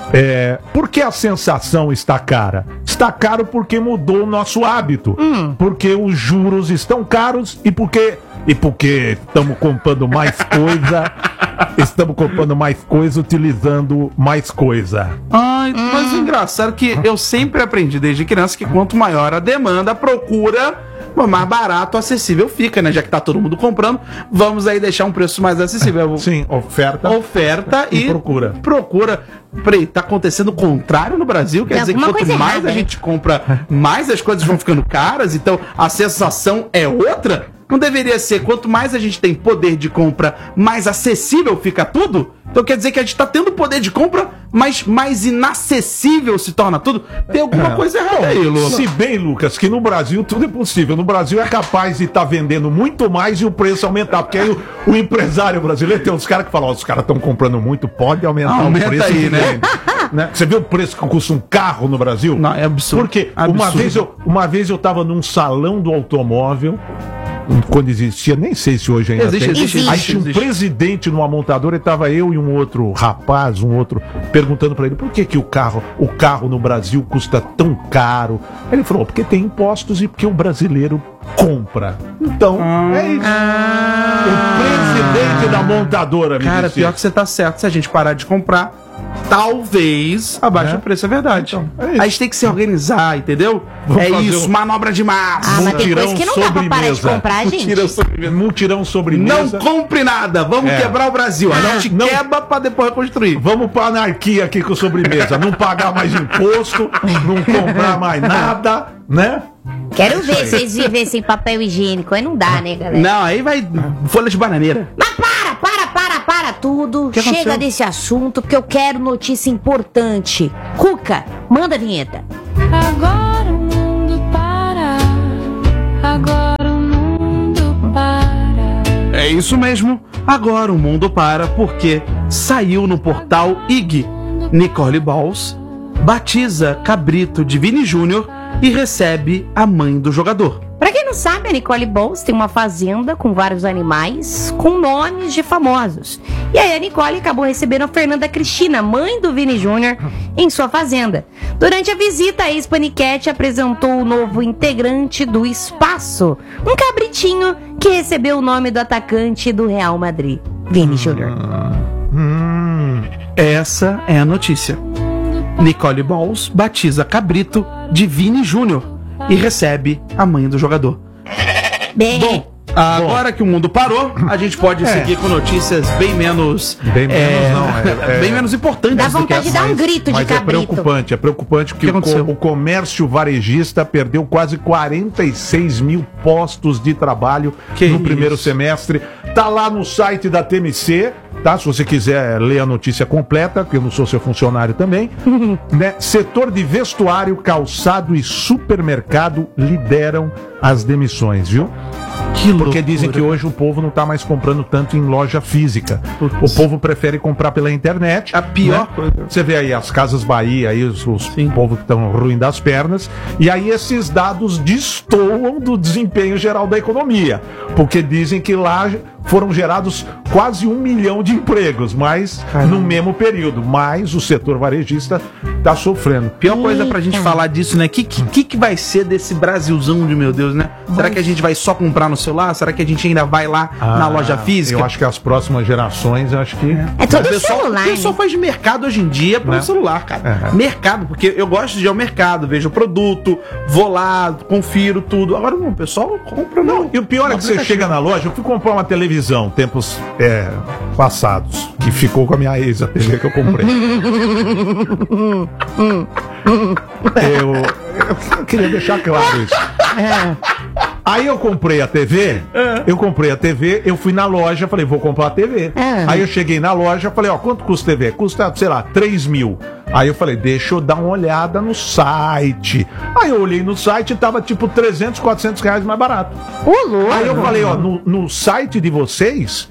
Por que a sensação está cara? Está caro porque mudou o nosso hábito. Porque os juros estão caros e porque estamos comprando mais coisa. Estamos comprando mais coisa, utilizando mais coisa. Mas o engraçado é que eu sempre aprendi desde criança que quanto maior a demanda, a procura, mais barato, acessível fica, né? Já que tá todo mundo comprando, vamos aí deixar um preço mais acessível. Sim, oferta e procura. Peraí, tá acontecendo o contrário no Brasil? Quer Tem dizer que alguma quanto coisa mais errada, a né? gente compra, mais as coisas vão ficando caras, então a sensação é outra? Não deveria ser, quanto mais a gente tem poder de compra, mais acessível fica tudo? Então quer dizer que a gente tá tendo poder de compra, mas mais inacessível se torna tudo? Tem alguma coisa errada aí, Lula. Se bem, Lucas, que no Brasil tudo é possível. No Brasil é capaz de estar vendendo muito mais e o preço aumentar. Porque aí o empresário brasileiro tem uns caras que falam, os caras estão comprando muito, pode aumentar aumenta o preço. aí, né? Né? Você viu o preço que custa um carro no Brasil? Não, é absurdo. Porque Absurdo. uma vez eu tava num salão do automóvel, quando existia, nem sei se hoje ainda Existe. Aí tinha um presidente numa montadora e tava eu e um outro rapaz, perguntando pra ele por que o carro no Brasil custa tão caro. Aí ele falou, porque tem impostos e porque o brasileiro compra. Então, é isso. O presidente da montadora me Cara, disse pior que você tá certo. Se a gente parar de comprar, talvez abaixe o preço, é verdade. Então, é isso. A gente tem que se organizar, entendeu? Vamos é fazer isso, manobra de massa. Ah, mas tem coisa que não dá pra parar de sobremesa. comprar, gente. Mutirão Não sobremesa. compre nada, vamos É. quebrar o Brasil. A gente não- quebra pra depois reconstruir. Vamos pra anarquia aqui com sobremesa. Não pagar mais imposto, não comprar mais nada, né? Quero ver vocês viverem sem papel higiênico. Aí não dá, né, galera? Não, aí vai folha de bananeira. Mas para tudo. que Chega aconteceu? desse assunto, porque eu quero notícia importante. Cuca, manda a vinheta. Agora o mundo para. Agora o mundo para. É isso mesmo. Agora o mundo para porque saiu no portal IG. Nicole Balls batiza cabrito de Vini Júnior e recebe a mãe do jogador. Pra quem não sabe, a Nicole Balls tem uma fazenda com vários animais com nomes de famosos. E aí a Nicole acabou recebendo a Fernanda Cristina, mãe do Vini Júnior, em sua fazenda. Durante a visita, a ex-paniquete apresentou o novo integrante do espaço, um cabritinho que recebeu o nome do atacante do Real Madrid, Vini Júnior. Essa é a notícia. Nicole Balls batiza cabrito de Vini Júnior e recebe a mãe do jogador. Bem, Bom, agora que o mundo parou, a gente pode seguir com notícias bem menos... Bem menos não, bem menos importantes dá do que vontade de essa. dar um grito de Mas cabrito. é preocupante porque O que aconteceu? o comércio varejista perdeu quase 46 mil postos de trabalho Que no isso? primeiro semestre. Tá lá no site da TMC, tá? Se você quiser ler a notícia completa, porque eu não sou seu funcionário também. Né? Setor de vestuário, calçado e supermercado lideram as demissões, viu? Que Porque loucura. dizem que hoje o povo não tá mais comprando tanto em loja física. O povo prefere comprar pela internet. A pior coisa. Você vê aí as Casas Bahia, aí os povos que estão ruim das pernas. E aí esses dados destoam do desempenho geral da economia. Porque dizem que lá foram gerados quase 1 milhão de empregos, mas no mesmo período. Mas o setor varejista tá sofrendo. Pior coisa pra gente falar disso, né? Que vai ser desse Brasilzão de meu Deus, né? Será que a gente vai só comprar no celular? Será que a gente ainda vai lá na loja física? Eu acho que as próximas gerações, eu acho que... É tudo O pessoal celular, faz mercado hoje em dia pelo Né? celular, cara. É. Mercado, porque eu gosto de ir ao mercado, vejo o produto, vou lá, confiro tudo. Agora não, o pessoal compra não. E o pior é que você chega na loja, eu fui comprar uma televisão tempos passados, que ficou com a minha ex, a TV que eu comprei. eu queria deixar claro isso. Aí eu comprei a TV, eu fui na loja, falei, vou comprar a TV. Aí eu cheguei na loja, falei, ó, quanto custa a TV? Custa, sei lá, 3 mil. Aí eu falei, deixa eu dar uma olhada no site. Aí eu olhei no site e tava tipo 300, 400 reais mais barato. Aí eu falei, ó, no site de vocês,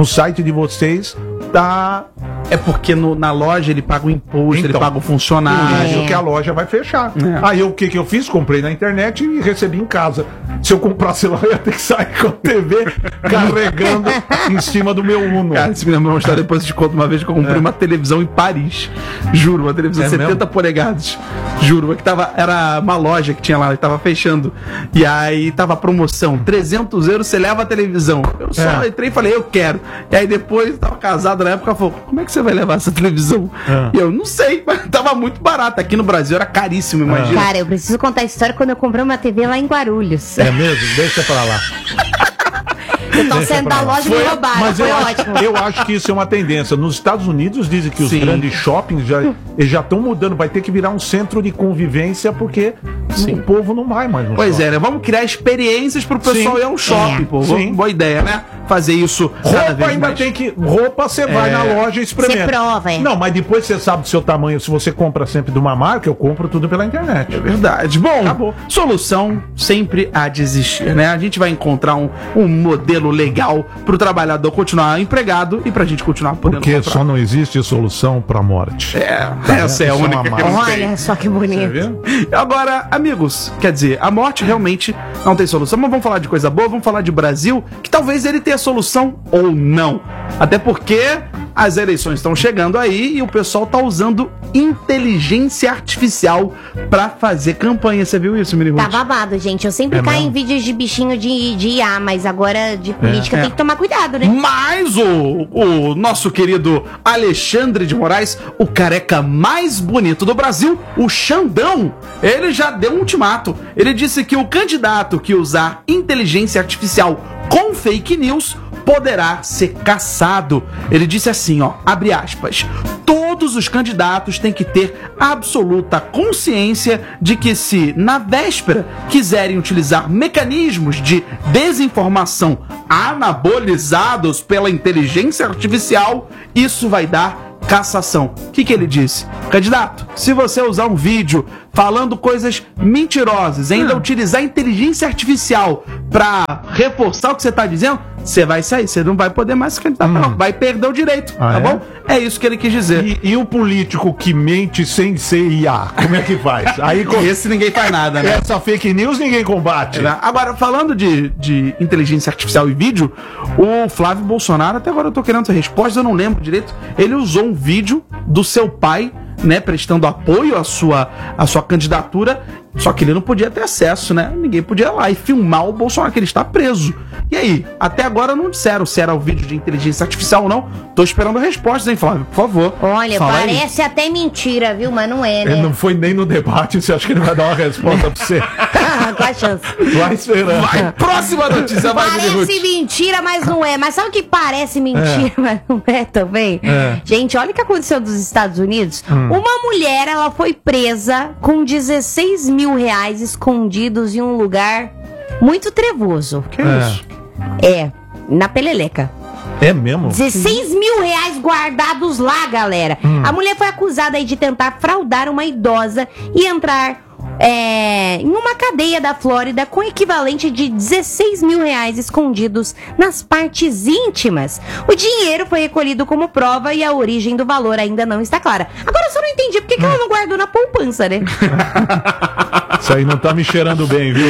tá... É porque na loja ele paga o imposto, ele Então, paga o funcionário. Isso que a loja vai fechar. Aí o que eu fiz? Comprei na internet e recebi em casa. Se eu comprasse lá, eu ia ter que sair com a TV carregando em cima do meu Uno. Cara, se me lembra uma história, depois eu te conto uma vez que eu comprei uma televisão em Paris. Juro, uma televisão de 70 mesmo? polegadas. Juro, que era uma loja que tinha lá, que tava fechando. E aí tava a promoção, 300 euros, você leva a televisão. Eu só entrei e falei, eu quero. E aí depois, tava casado na época, falou, como é que você vai levar essa televisão? E eu, não sei, mas tava muito barato. Aqui no Brasil era caríssimo, imagina. Cara, eu preciso contar a história quando eu comprei uma TV lá em Guarulhos. É mesmo? Deixa pra lá. Eu tô saindo da loja e me roubaram, Mas foi eu ótimo. eu acho que isso é uma tendência. Nos Estados Unidos dizem que os Sim. grandes shoppings já estão mudando. Vai ter que virar um centro de convivência porque o povo não vai mais no Pois shopping. é, né? Vamos criar experiências pro pessoal Sim. ir ao shopping, pô. Sim. Boa ideia, né? Fazer isso cada Roupa vez ainda mais. tem que... Roupa você vai na loja e experimenta. Você prova, é. Não, mas depois você sabe do seu tamanho. Se você compra sempre de uma marca, eu compro tudo pela internet. É verdade. Bom, Acabou. solução sempre há de existir, né? A gente vai encontrar um modelo legal pro trabalhador continuar empregado e pra gente continuar podendo Porque comprar. só não existe solução pra morte. Essa é a Isso é única uma que marca. eu sei. Olha só que Você bonito. viu? Agora, amigos, quer dizer, a morte realmente não tem solução, mas vamos falar de coisa boa, vamos falar de Brasil, que talvez ele tenha solução ou não. Até porque as eleições estão chegando aí e o pessoal tá usando inteligência artificial pra fazer campanha. Você viu isso, Miri Ruth? Tá babado, gente. Eu sempre caio em vídeos de bichinho de IA, mas agora de política tem que tomar cuidado, né? Mas o nosso querido Alexandre de Moraes, o careca mais bonito do Brasil, o Xandão, ele já deu um ultimato. Ele disse que o candidato que usar inteligência artificial com fake news poderá ser caçado. Ele disse assim, ó, abre aspas, todos os candidatos têm que ter absoluta consciência de que se, na véspera, quiserem utilizar mecanismos de desinformação anabolizados pela inteligência artificial, isso vai dar cassação. O que ele disse? Candidato, se você usar um vídeo falando coisas mentirosas, ainda utilizar inteligência artificial pra reforçar o que você tá dizendo, você vai sair, você não vai poder mais se candidatar, não. Vai perder o direito, tá bom? É isso que ele quis dizer. E o político que mente sem ser IA, como é que faz? Aí, esse ninguém faz nada, né? Essa fake news ninguém combate. Agora, falando de inteligência artificial e vídeo, o Flávio Bolsonaro, até agora eu tô querendo essa resposta, eu não lembro direito, ele usou um vídeo do seu pai, né, prestando apoio à sua candidatura, só que ele não podia ter acesso, né? Ninguém podia ir lá e filmar o Bolsonaro, que ele está preso. E aí? Até agora não disseram se era o vídeo de inteligência artificial ou não. Tô esperando a resposta, hein, Flávio? Por favor. Olha, fala parece até mentira, viu? Mas não é, né? Ele não foi nem no debate, você acha que ele vai dar uma resposta pra você? Qual a chance? Vai esperando. Vai, próxima notícia, vai, Parece mentira, mas não é. Mas sabe o que parece mentira, mas não é também? Gente, olha o que aconteceu nos Estados Unidos. Uma mulher, ela foi presa com 16 mil reais escondidos em um lugar muito trevoso. Que isso? Na Peleleca. É mesmo? 16 mil reais guardados lá, galera. A mulher foi acusada aí de tentar fraudar uma idosa e entrar em uma cadeia da Flórida com equivalente de 16 mil reais escondidos nas partes íntimas. O dinheiro foi recolhido como prova e a origem do valor ainda não está clara. Agora eu só não entendi por que ela não guardou na poupança, né? Isso aí não tá me cheirando bem, viu?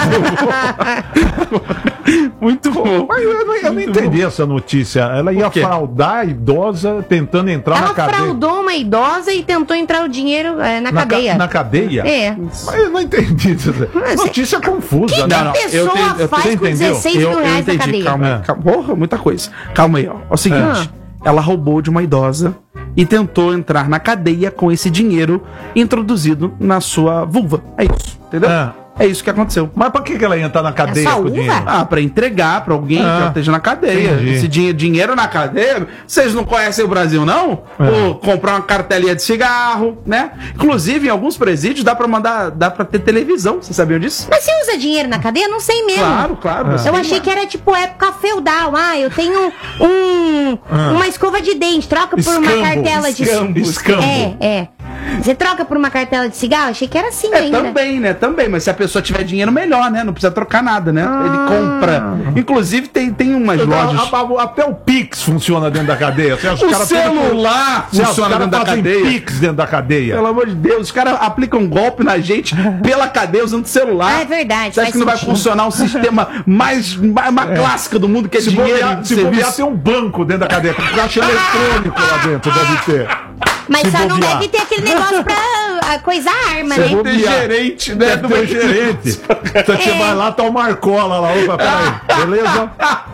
Muito bom. Mas eu não entendi essa notícia. Ela ia fraudar a idosa tentando entrar na cadeia. Ela fraudou uma idosa e tentou entrar o dinheiro na cadeia. Na cadeia? É. Mas eu não entendi. Notícia confusa, né? Que pessoa faz com 16 mil reais na cadeia? Calma. Porra, muita coisa. Calma aí, ó. É o seguinte. Ela roubou de uma idosa e tentou entrar na cadeia com esse dinheiro introduzido na sua vulva. É isso, entendeu? É isso que aconteceu. Mas pra que ela ia entrar na cadeia com o dinheiro? Pra entregar pra alguém que ela esteja na cadeia. Entendi. Esse dinheiro na cadeia, vocês não conhecem o Brasil, não? Ou comprar uma cartelinha de cigarro, né? Inclusive, em alguns presídios dá pra ter televisão. Vocês sabiam disso? Mas você usa dinheiro na cadeia? Não sei mesmo. Claro. Eu achei que era tipo época feudal. Eu tenho uma escova de dente, troca por uma cartela de escambo. Você troca por uma cartela de cigarro? Achei que era assim ainda. Também, né? Também, mas se a pessoa tiver dinheiro, melhor, né? Não precisa trocar nada, né? Ele compra. Inclusive, tem umas lojas... Até o Pix funciona dentro da cadeia. O celular funciona dentro da cadeia. Pix dentro da cadeia. Pelo amor de Deus, os caras aplicam um golpe na gente pela cadeia usando celular. É verdade. Você acha que não vai funcionar um sistema mais clássico do mundo, que é dinheiro? Se bobear, tem um banco dentro da cadeia. Com caixa eletrônico lá dentro, deve ter. Mas só não deve ter aquele negócio pra coisar a arma, né? Deve ter gerente, né? Deve ter gerente. Então você vai lá, tá o Marcola lá. Opa, peraí. Beleza?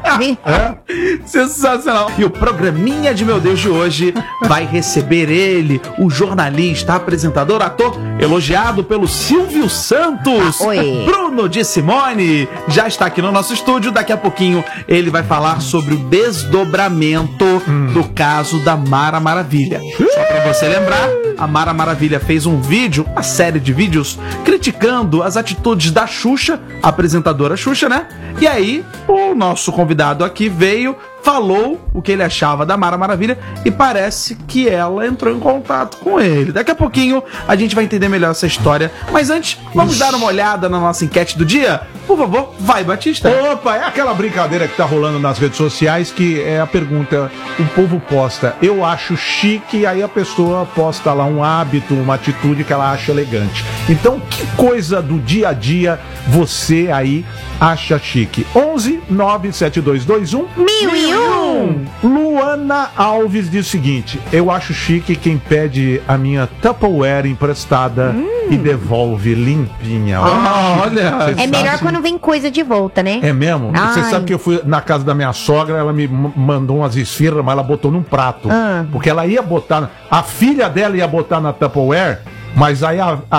Sensacional. E o programinha de Meu Deus de hoje vai receber ele, o jornalista, apresentador, ator, elogiado pelo Silvio Santos. Bruno de Simone já está aqui no nosso estúdio. Daqui a pouquinho ele vai falar sobre o desdobramento do caso da Mara Maravilha. Só pra você lembrar, a Mara Maravilha fez um vídeo, uma série de vídeos, criticando as atitudes da Xuxa, a apresentadora Xuxa, né? E aí, o nosso convidado aqui veio, falou o que ele achava da Mara Maravilha e parece que ela entrou em contato com ele. Daqui a pouquinho a gente vai entender melhor essa história. Mas antes, vamos dar uma olhada na nossa enquete do dia? Por favor, vai, Batista. Opa, é aquela brincadeira que tá rolando nas redes sociais, que é a pergunta, o povo posta, eu acho chique, aí a pessoa posta lá um hábito, uma atitude que ela acha elegante. Então, que coisa do dia a dia você aí acha chique? 11 97221 1001. Luana Alves diz o seguinte: eu acho chique quem pede a minha Tupperware emprestada e devolve limpinha. Olha. É melhor quando vem coisa de volta, né? É mesmo? Você Ai. sabe que eu fui na casa da minha sogra, ela me mandou umas esfirras, mas ela botou num prato. Porque ela ia botar, a filha dela ia botar na Tupperware, mas aí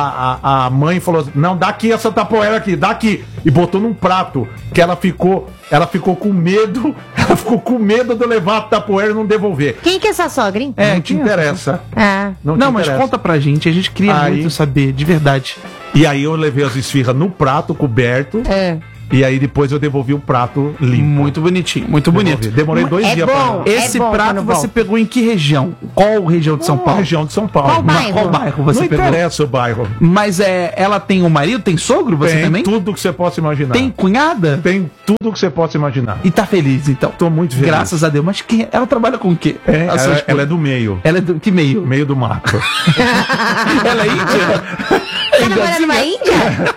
a mãe falou assim, não, dá aqui essa Tupperware aqui, dá aqui. E botou num prato, que ela ficou com medo, de eu levar a Tupperware e não devolver. Quem que é essa sogra, hein? Não te interessa. Ah. Não, Não, mas conta pra gente, a gente queria muito saber, de verdade. E aí eu levei as esfirras no prato coberto. E aí depois eu devolvi o prato limpo. Muito bonitinho, muito bonito. Demorei 2 dias pra... Esse prato você pegou em que região? Qual região de São Paulo? Região de São Paulo. Qual bairro você não pegou? Não interessa o bairro. Mas ela tem um marido, tem sogro, você tem também? Tem tudo que você possa imaginar. Tem cunhada? Tem tudo que você possa imaginar. E tá feliz, então? Tô muito feliz. Graças a Deus. Mas ela trabalha com o quê? Ela é do meio. Ela é do que meio? Meio do mato. Ela é índia? Tá namorando uma índia?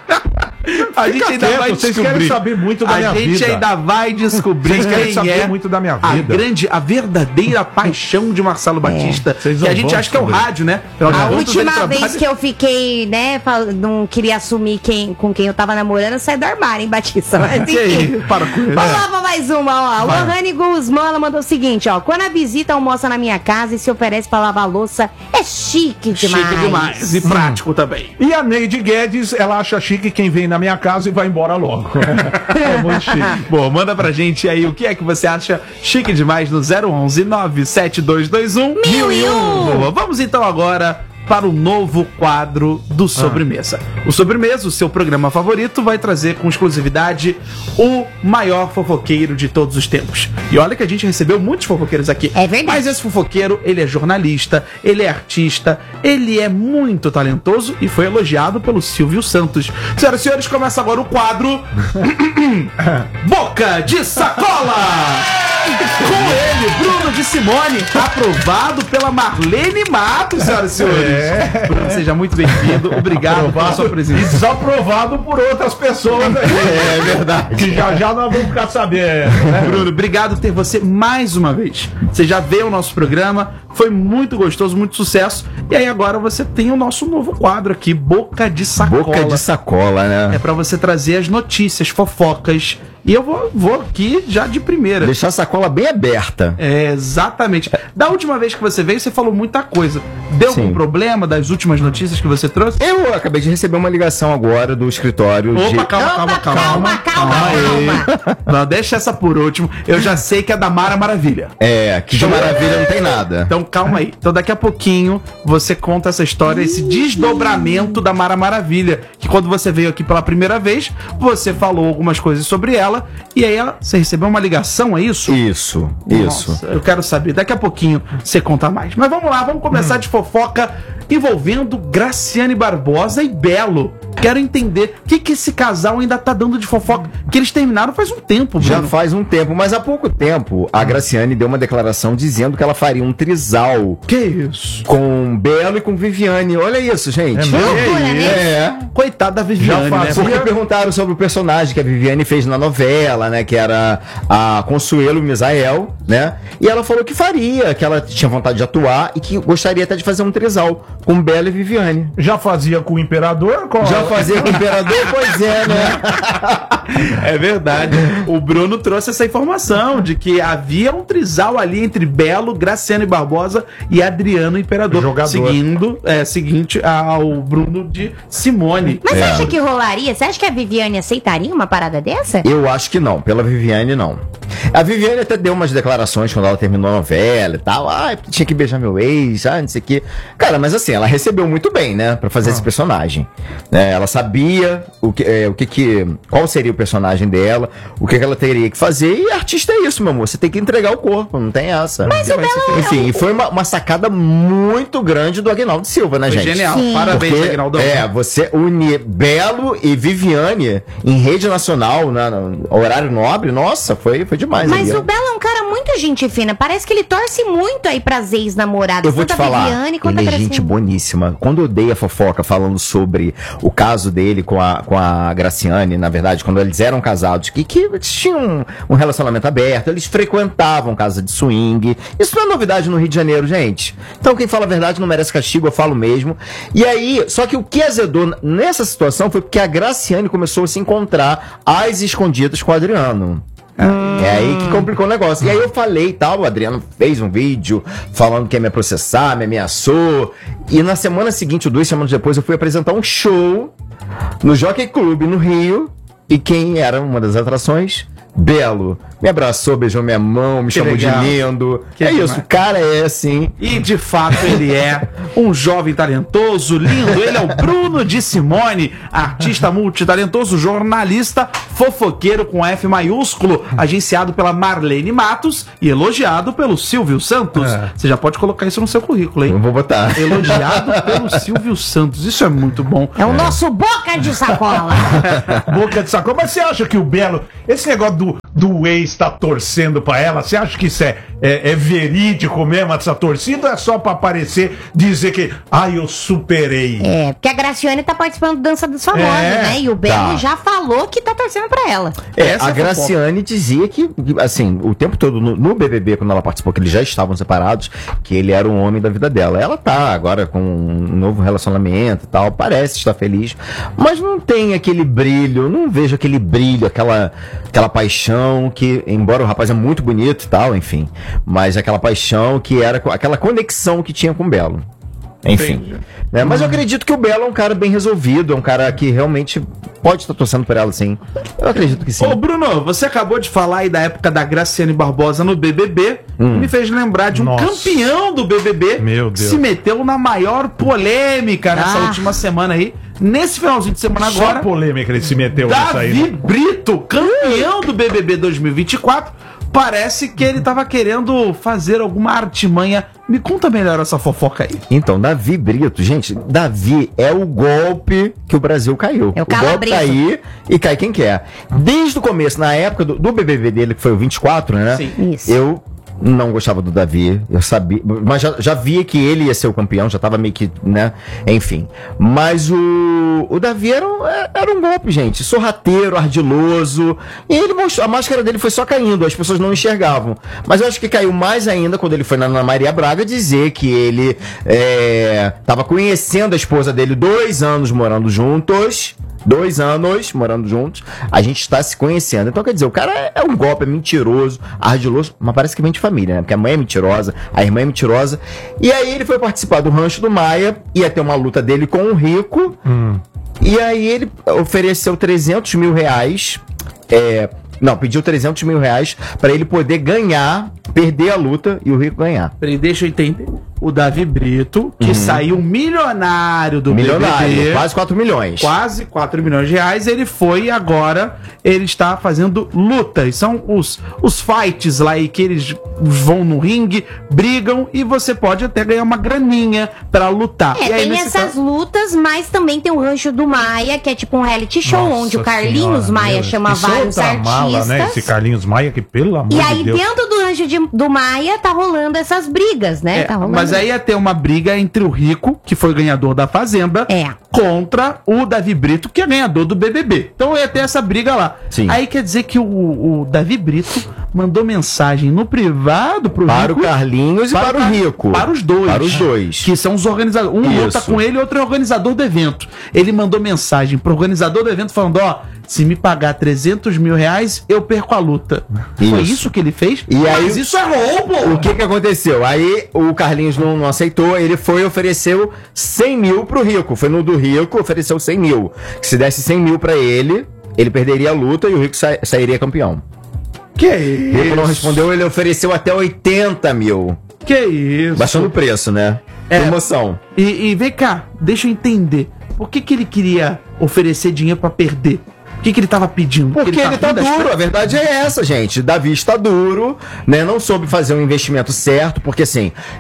A gente ainda vai vocês descobrir. querem saber muito da minha vida. A gente ainda vai descobrir Vocês querem saber é muito da minha vida. A verdadeira paixão de Marcelo Batista. Que a gente acha que é o rádio, né? A última vez que eu fiquei, né, não queria assumir com quem eu tava namorando, eu saí do armário, hein, Batista? Mas enfim. Para com isso. Vamos lá pra mais uma, ó. Lohane Guzmán, ela mandou o seguinte, ó. Quando a visita almoça na minha casa e se oferece pra lavar a louça, é chique demais. Chique demais. E prático também. E a Neide Guedes, ela acha chique quem vem na minha casa e vai embora logo. É muito chique. Bom, manda pra gente aí o que é que você acha chique demais no 011 97221 1001. Boa, vamos então agora para o novo quadro do Sobremesa. O Sobremesa, o seu programa favorito, vai trazer com exclusividade o maior fofoqueiro de todos os tempos. E olha que a gente recebeu muitos fofoqueiros aqui. É verdade. Mas esse fofoqueiro, ele é jornalista, ele é artista, ele é muito talentoso e foi elogiado pelo Silvio Santos. Senhoras e senhores, começa agora o quadro Boca de Sacola! Com ele, Bruno de Simone, aprovado pela Marlene Matos, senhoras e senhores. Bruno, seja muito bem-vindo. Obrigado pela sua presença. E desaprovado por outras pessoas. É verdade. Que já nós vamos ficar sabendo. Né? Bruno, obrigado por ter você mais uma vez. Você já veio ao nosso programa, foi muito gostoso, muito sucesso. E aí agora você tem o nosso novo quadro aqui, Boca de Sacola. Boca de Sacola, né? É pra você trazer as notícias, fofocas. E eu vou aqui já de primeira. Deixar a sacola bem aberta. É, exatamente. Da última vez que você veio, você falou muita coisa. Deu algum problema das últimas notícias que você trouxe? Eu acabei de receber uma ligação agora do escritório. Opa, calma aí. Não, deixa essa por último. Eu já sei que é da Mara Maravilha. É, que de maravilha não tem nada. Então calma aí. Então daqui a pouquinho você conta essa história, esse desdobramento da Mara Maravilha. Que quando você veio aqui pela primeira vez, você falou algumas coisas sobre ela. E aí você recebeu uma ligação, é isso? Isso. Nossa, eu quero saber. Daqui a pouquinho você conta mais. Mas vamos lá, vamos começar de fofoca envolvendo Graciane Barbosa e Belo. Quero entender o que esse casal ainda tá dando de fofoca. Que eles terminaram faz um tempo, Bruno. Já faz um tempo, mas há pouco tempo a Graciane deu uma declaração dizendo que ela faria um trisal. Que isso? Com Belo e com Viviane. Olha isso, gente. Coitada da Viviane, né? Porque perguntaram sobre o personagem que a Viviane fez na novela, né? Que era a Consuelo Misael, né? E ela falou que faria, que ela tinha vontade de atuar e que gostaria até de fazer um trisal com Belo e Viviane. Já fazia com o Imperador? Já fazia com o Imperador? Pois é, né? É verdade. O Bruno trouxe essa informação de que havia um trisal ali entre Belo, Graciane Barbosa e Adriano Imperador. Jogador. Seguinte ao Bruno de Simone. Mas você acha que rolaria? Você acha que a Viviane aceitaria uma parada dessa? Eu acho que não, pela Viviane não. A Viviane até deu umas declarações quando ela terminou a novela e tal. Tinha que beijar meu ex, não sei o que. Cara, mas assim, ela recebeu muito bem, né? Pra fazer esse personagem. Ela sabia qual seria o personagem dela, o que ela teria que fazer. E artista é isso, meu amor. Você tem que entregar o corpo, não tem essa. Mas o Belo... Enfim, foi uma sacada muito grande do Aguinaldo Silva, né, gente? Genial. Sim. Parabéns, Aguinaldo. Você unir Belo e Viviane em rede nacional, no horário nobre, nossa, foi demais. Mas o Belo é um cara muito muito gente fina. Parece que ele torce muito aí pras ex-namoradas. Eu vou te tanto a falar, Viviane quanto ele a é gente Graciane. boníssima. Quando eu dei a fofoca falando sobre o caso dele com a Graciane, na verdade, quando eles eram casados, que eles tinham um relacionamento aberto, eles frequentavam casa de swing. Isso não é novidade no Rio de Janeiro, gente. Então quem fala a verdade não merece castigo, eu falo mesmo. E aí, só que o que azedou nessa situação foi porque a Graciane começou a se encontrar às escondidas com o Adriano. É aí que complicou o negócio. E aí eu falei e tal, o Adriano fez um vídeo falando que ia me processar, me ameaçou. E na semana seguinte, ou 2 semanas depois, eu fui apresentar um show no Jockey Club, no Rio. E quem era uma das atrações? Belo. Me abraçou, beijou minha mão, me chamou legal. de lindo. Que é demais. isso, o cara é assim. E de fato ele é um jovem talentoso, lindo. Ele é o Bruno de Simone, artista multitalentoso, jornalista, fofoqueiro com F maiúsculo, agenciado pela Marlene Matos e elogiado pelo Silvio Santos. Você já pode colocar isso no seu currículo, hein? Eu vou botar. Elogiado pelo Silvio Santos. Isso é muito bom. É o nosso boca de sacola. Boca de sacola. Mas você acha que o Belo, esse negócio do ex tá torcendo pra ela, você acha que isso é verídico mesmo, essa torcida, ou é só pra aparecer, dizer que, eu superei? É, porque a Graciane tá participando do Dança dos Famosos, né? E o Belo já falou que tá torcendo pra ela. A Graciane dizia que, assim, o tempo todo no BBB, quando ela participou, que eles já estavam separados, que ele era um homem da vida dela. Ela tá agora com um novo relacionamento e tal, parece estar feliz, mas não tem aquele brilho, não vejo aquele brilho, aquela paixão que, embora o rapaz é muito bonito e tal, enfim, mas aquela paixão que era aquela conexão que tinha com o Belo. Enfim. Né? Mas eu acredito que o Belo é um cara bem resolvido, é um cara que realmente pode estar torcendo por ela, sim. Eu acredito que sim. Ô, Bruno, você acabou de falar aí da época da Graciane Barbosa no BBB e me fez lembrar de um campeão do BBB Meu que Deus. se meteu na maior polêmica nessa última semana aí. Nesse finalzinho de semana Só agora, polêmica ele se meteu nisso aí. Davi Brito, campeão do BBB 2024, parece que ele tava querendo fazer alguma artimanha. Me conta melhor essa fofoca aí. Então, Davi Brito, gente, Davi é o golpe que o Brasil caiu. É o golpe calabreso. tá aí e cai quem quer. Desde o começo, na época do BBB dele, que foi o 24, né? Sim. Isso. Eu não gostava do Davi, eu sabia, mas já via que ele ia ser o campeão, já tava meio que, né, enfim. Mas o Davi era um golpe, gente, sorrateiro, ardiloso, e ele mostrou, a máscara dele foi só caindo, as pessoas não enxergavam. Mas eu acho que caiu mais ainda quando ele foi na Ana Maria Braga dizer que ele tava conhecendo a esposa dele 2 anos morando juntos. 2 anos morando juntos, a gente está se conhecendo. Então, quer dizer, o cara é um golpe, é mentiroso, ardiloso, mas parece que vem de família, né? Porque a mãe é mentirosa, a irmã é mentirosa. E aí ele foi participar do Rancho do Maia, ia ter uma luta dele com um rico. E aí ele ofereceu 300 mil reais. Pediu 300 mil reais para ele poder perder a luta e o rico ganhar. Peraí, deixa eu entender. O Davi Brito, que saiu milionário do BBB, quase 4 milhões. quase 4 milhões de reais, ele foi e agora ele está fazendo lutas. São os fights lá aí que eles vão no ringue, brigam e você pode até ganhar uma graninha pra lutar. E aí, Tem nesse essas caso- lutas, mas também tem o Rancho do Maia, que é tipo um reality show, Nossa onde o Carlinhos Senhora, Maia meu, chama isso é vários outra artistas. mala, né? Esse Carlinhos Maia, que pelo amor E aí, de Deus. dentro do Rancho do Maia, tá rolando essas brigas, né? Tá rolando. Mas aí ia ter uma briga entre o Rico, que foi ganhador da Fazenda, contra o Davi Brito, que é ganhador do BBB. Então ia ter essa briga lá. Sim. Aí quer dizer que o Davi Brito mandou mensagem no privado pro Para Rico, o Carlinhos e para o Rico. Para os dois. Para os dois. Que são os organizadores. Um Isso. luta com ele e outro é organizador do evento. Ele mandou mensagem pro organizador do evento falando, se me pagar 300 mil reais, eu perco a luta. Foi isso que ele fez? E aí, Mas isso é roubo! O que aconteceu? Aí o Carlinhos não aceitou, ele foi e ofereceu 100 mil pro Rico. Foi no do Rico, ofereceu 100 mil. Que se desse 100 mil pra ele perderia a luta e o Rico sairia campeão. Que O Rico não respondeu, ele ofereceu até 80 mil. Que isso? Baixando o preço, né? Promoção. E vem cá, deixa eu entender. Por que ele queria oferecer dinheiro pra perder? O que ele tava pedindo? Porque ele tá duro, a verdade é essa, gente. Davi está duro, né? Não soube fazer um investimento certo, porque assim,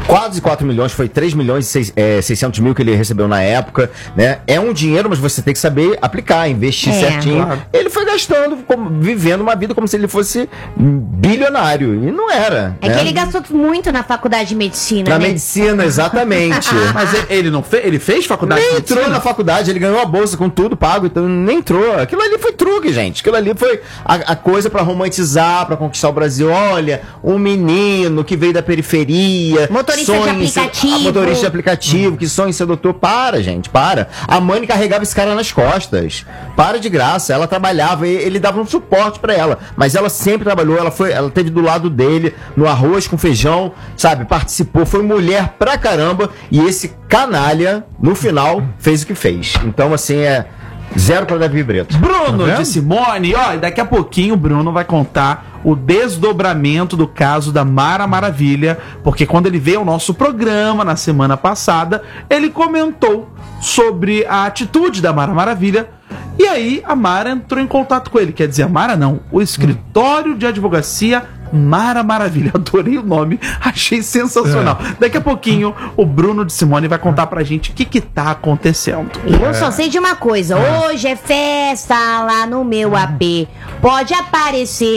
quase 4 milhões, foi 3 milhões e 600 mil que ele recebeu na época, né? É um dinheiro, mas você tem que saber aplicar, investir certinho. Claro. Ele foi gastando, vivendo uma vida como se ele fosse bilionário, e não era. É né? que ele gastou muito na faculdade de medicina, Na né? medicina, exatamente. Mas ele não fez? Ele fez faculdade Nem de entrou medicina? na faculdade, ele ganhou a bolsa com tudo pago, então nem entrou. Aquilo ali foi truque, gente. Aquilo ali foi a coisa pra romantizar, pra conquistar o Brasil. Olha, um menino que veio da periferia. Motorista de sonha em aplicativo. motorista de aplicativo, que sonha em ser doutor. Para, gente, para. A mãe carregava esse cara nas costas. Para de graça. Ela trabalhava, ele dava um suporte pra ela. Mas ela sempre trabalhou, ela teve do lado dele, no arroz com feijão, sabe? Participou, foi mulher pra caramba. E esse canalha, no final, fez o que fez. Então, assim, zero pra Davi Brito. Bruno Tá vendo? de Simone, ó, e daqui a pouquinho o Bruno vai contar o desdobramento do caso da Mara Maravilha, porque quando ele veio ao nosso programa na semana passada, ele comentou sobre a atitude da Mara Maravilha, e aí a Mara entrou em contato com ele, quer dizer, a Mara não, o escritório de advocacia Mara Maravilha, adorei o nome, achei sensacional. Daqui a pouquinho o Bruno de Simone vai contar pra gente o que tá acontecendo. Eu só sei de uma coisa, hoje é festa lá no meu AP. Pode aparecer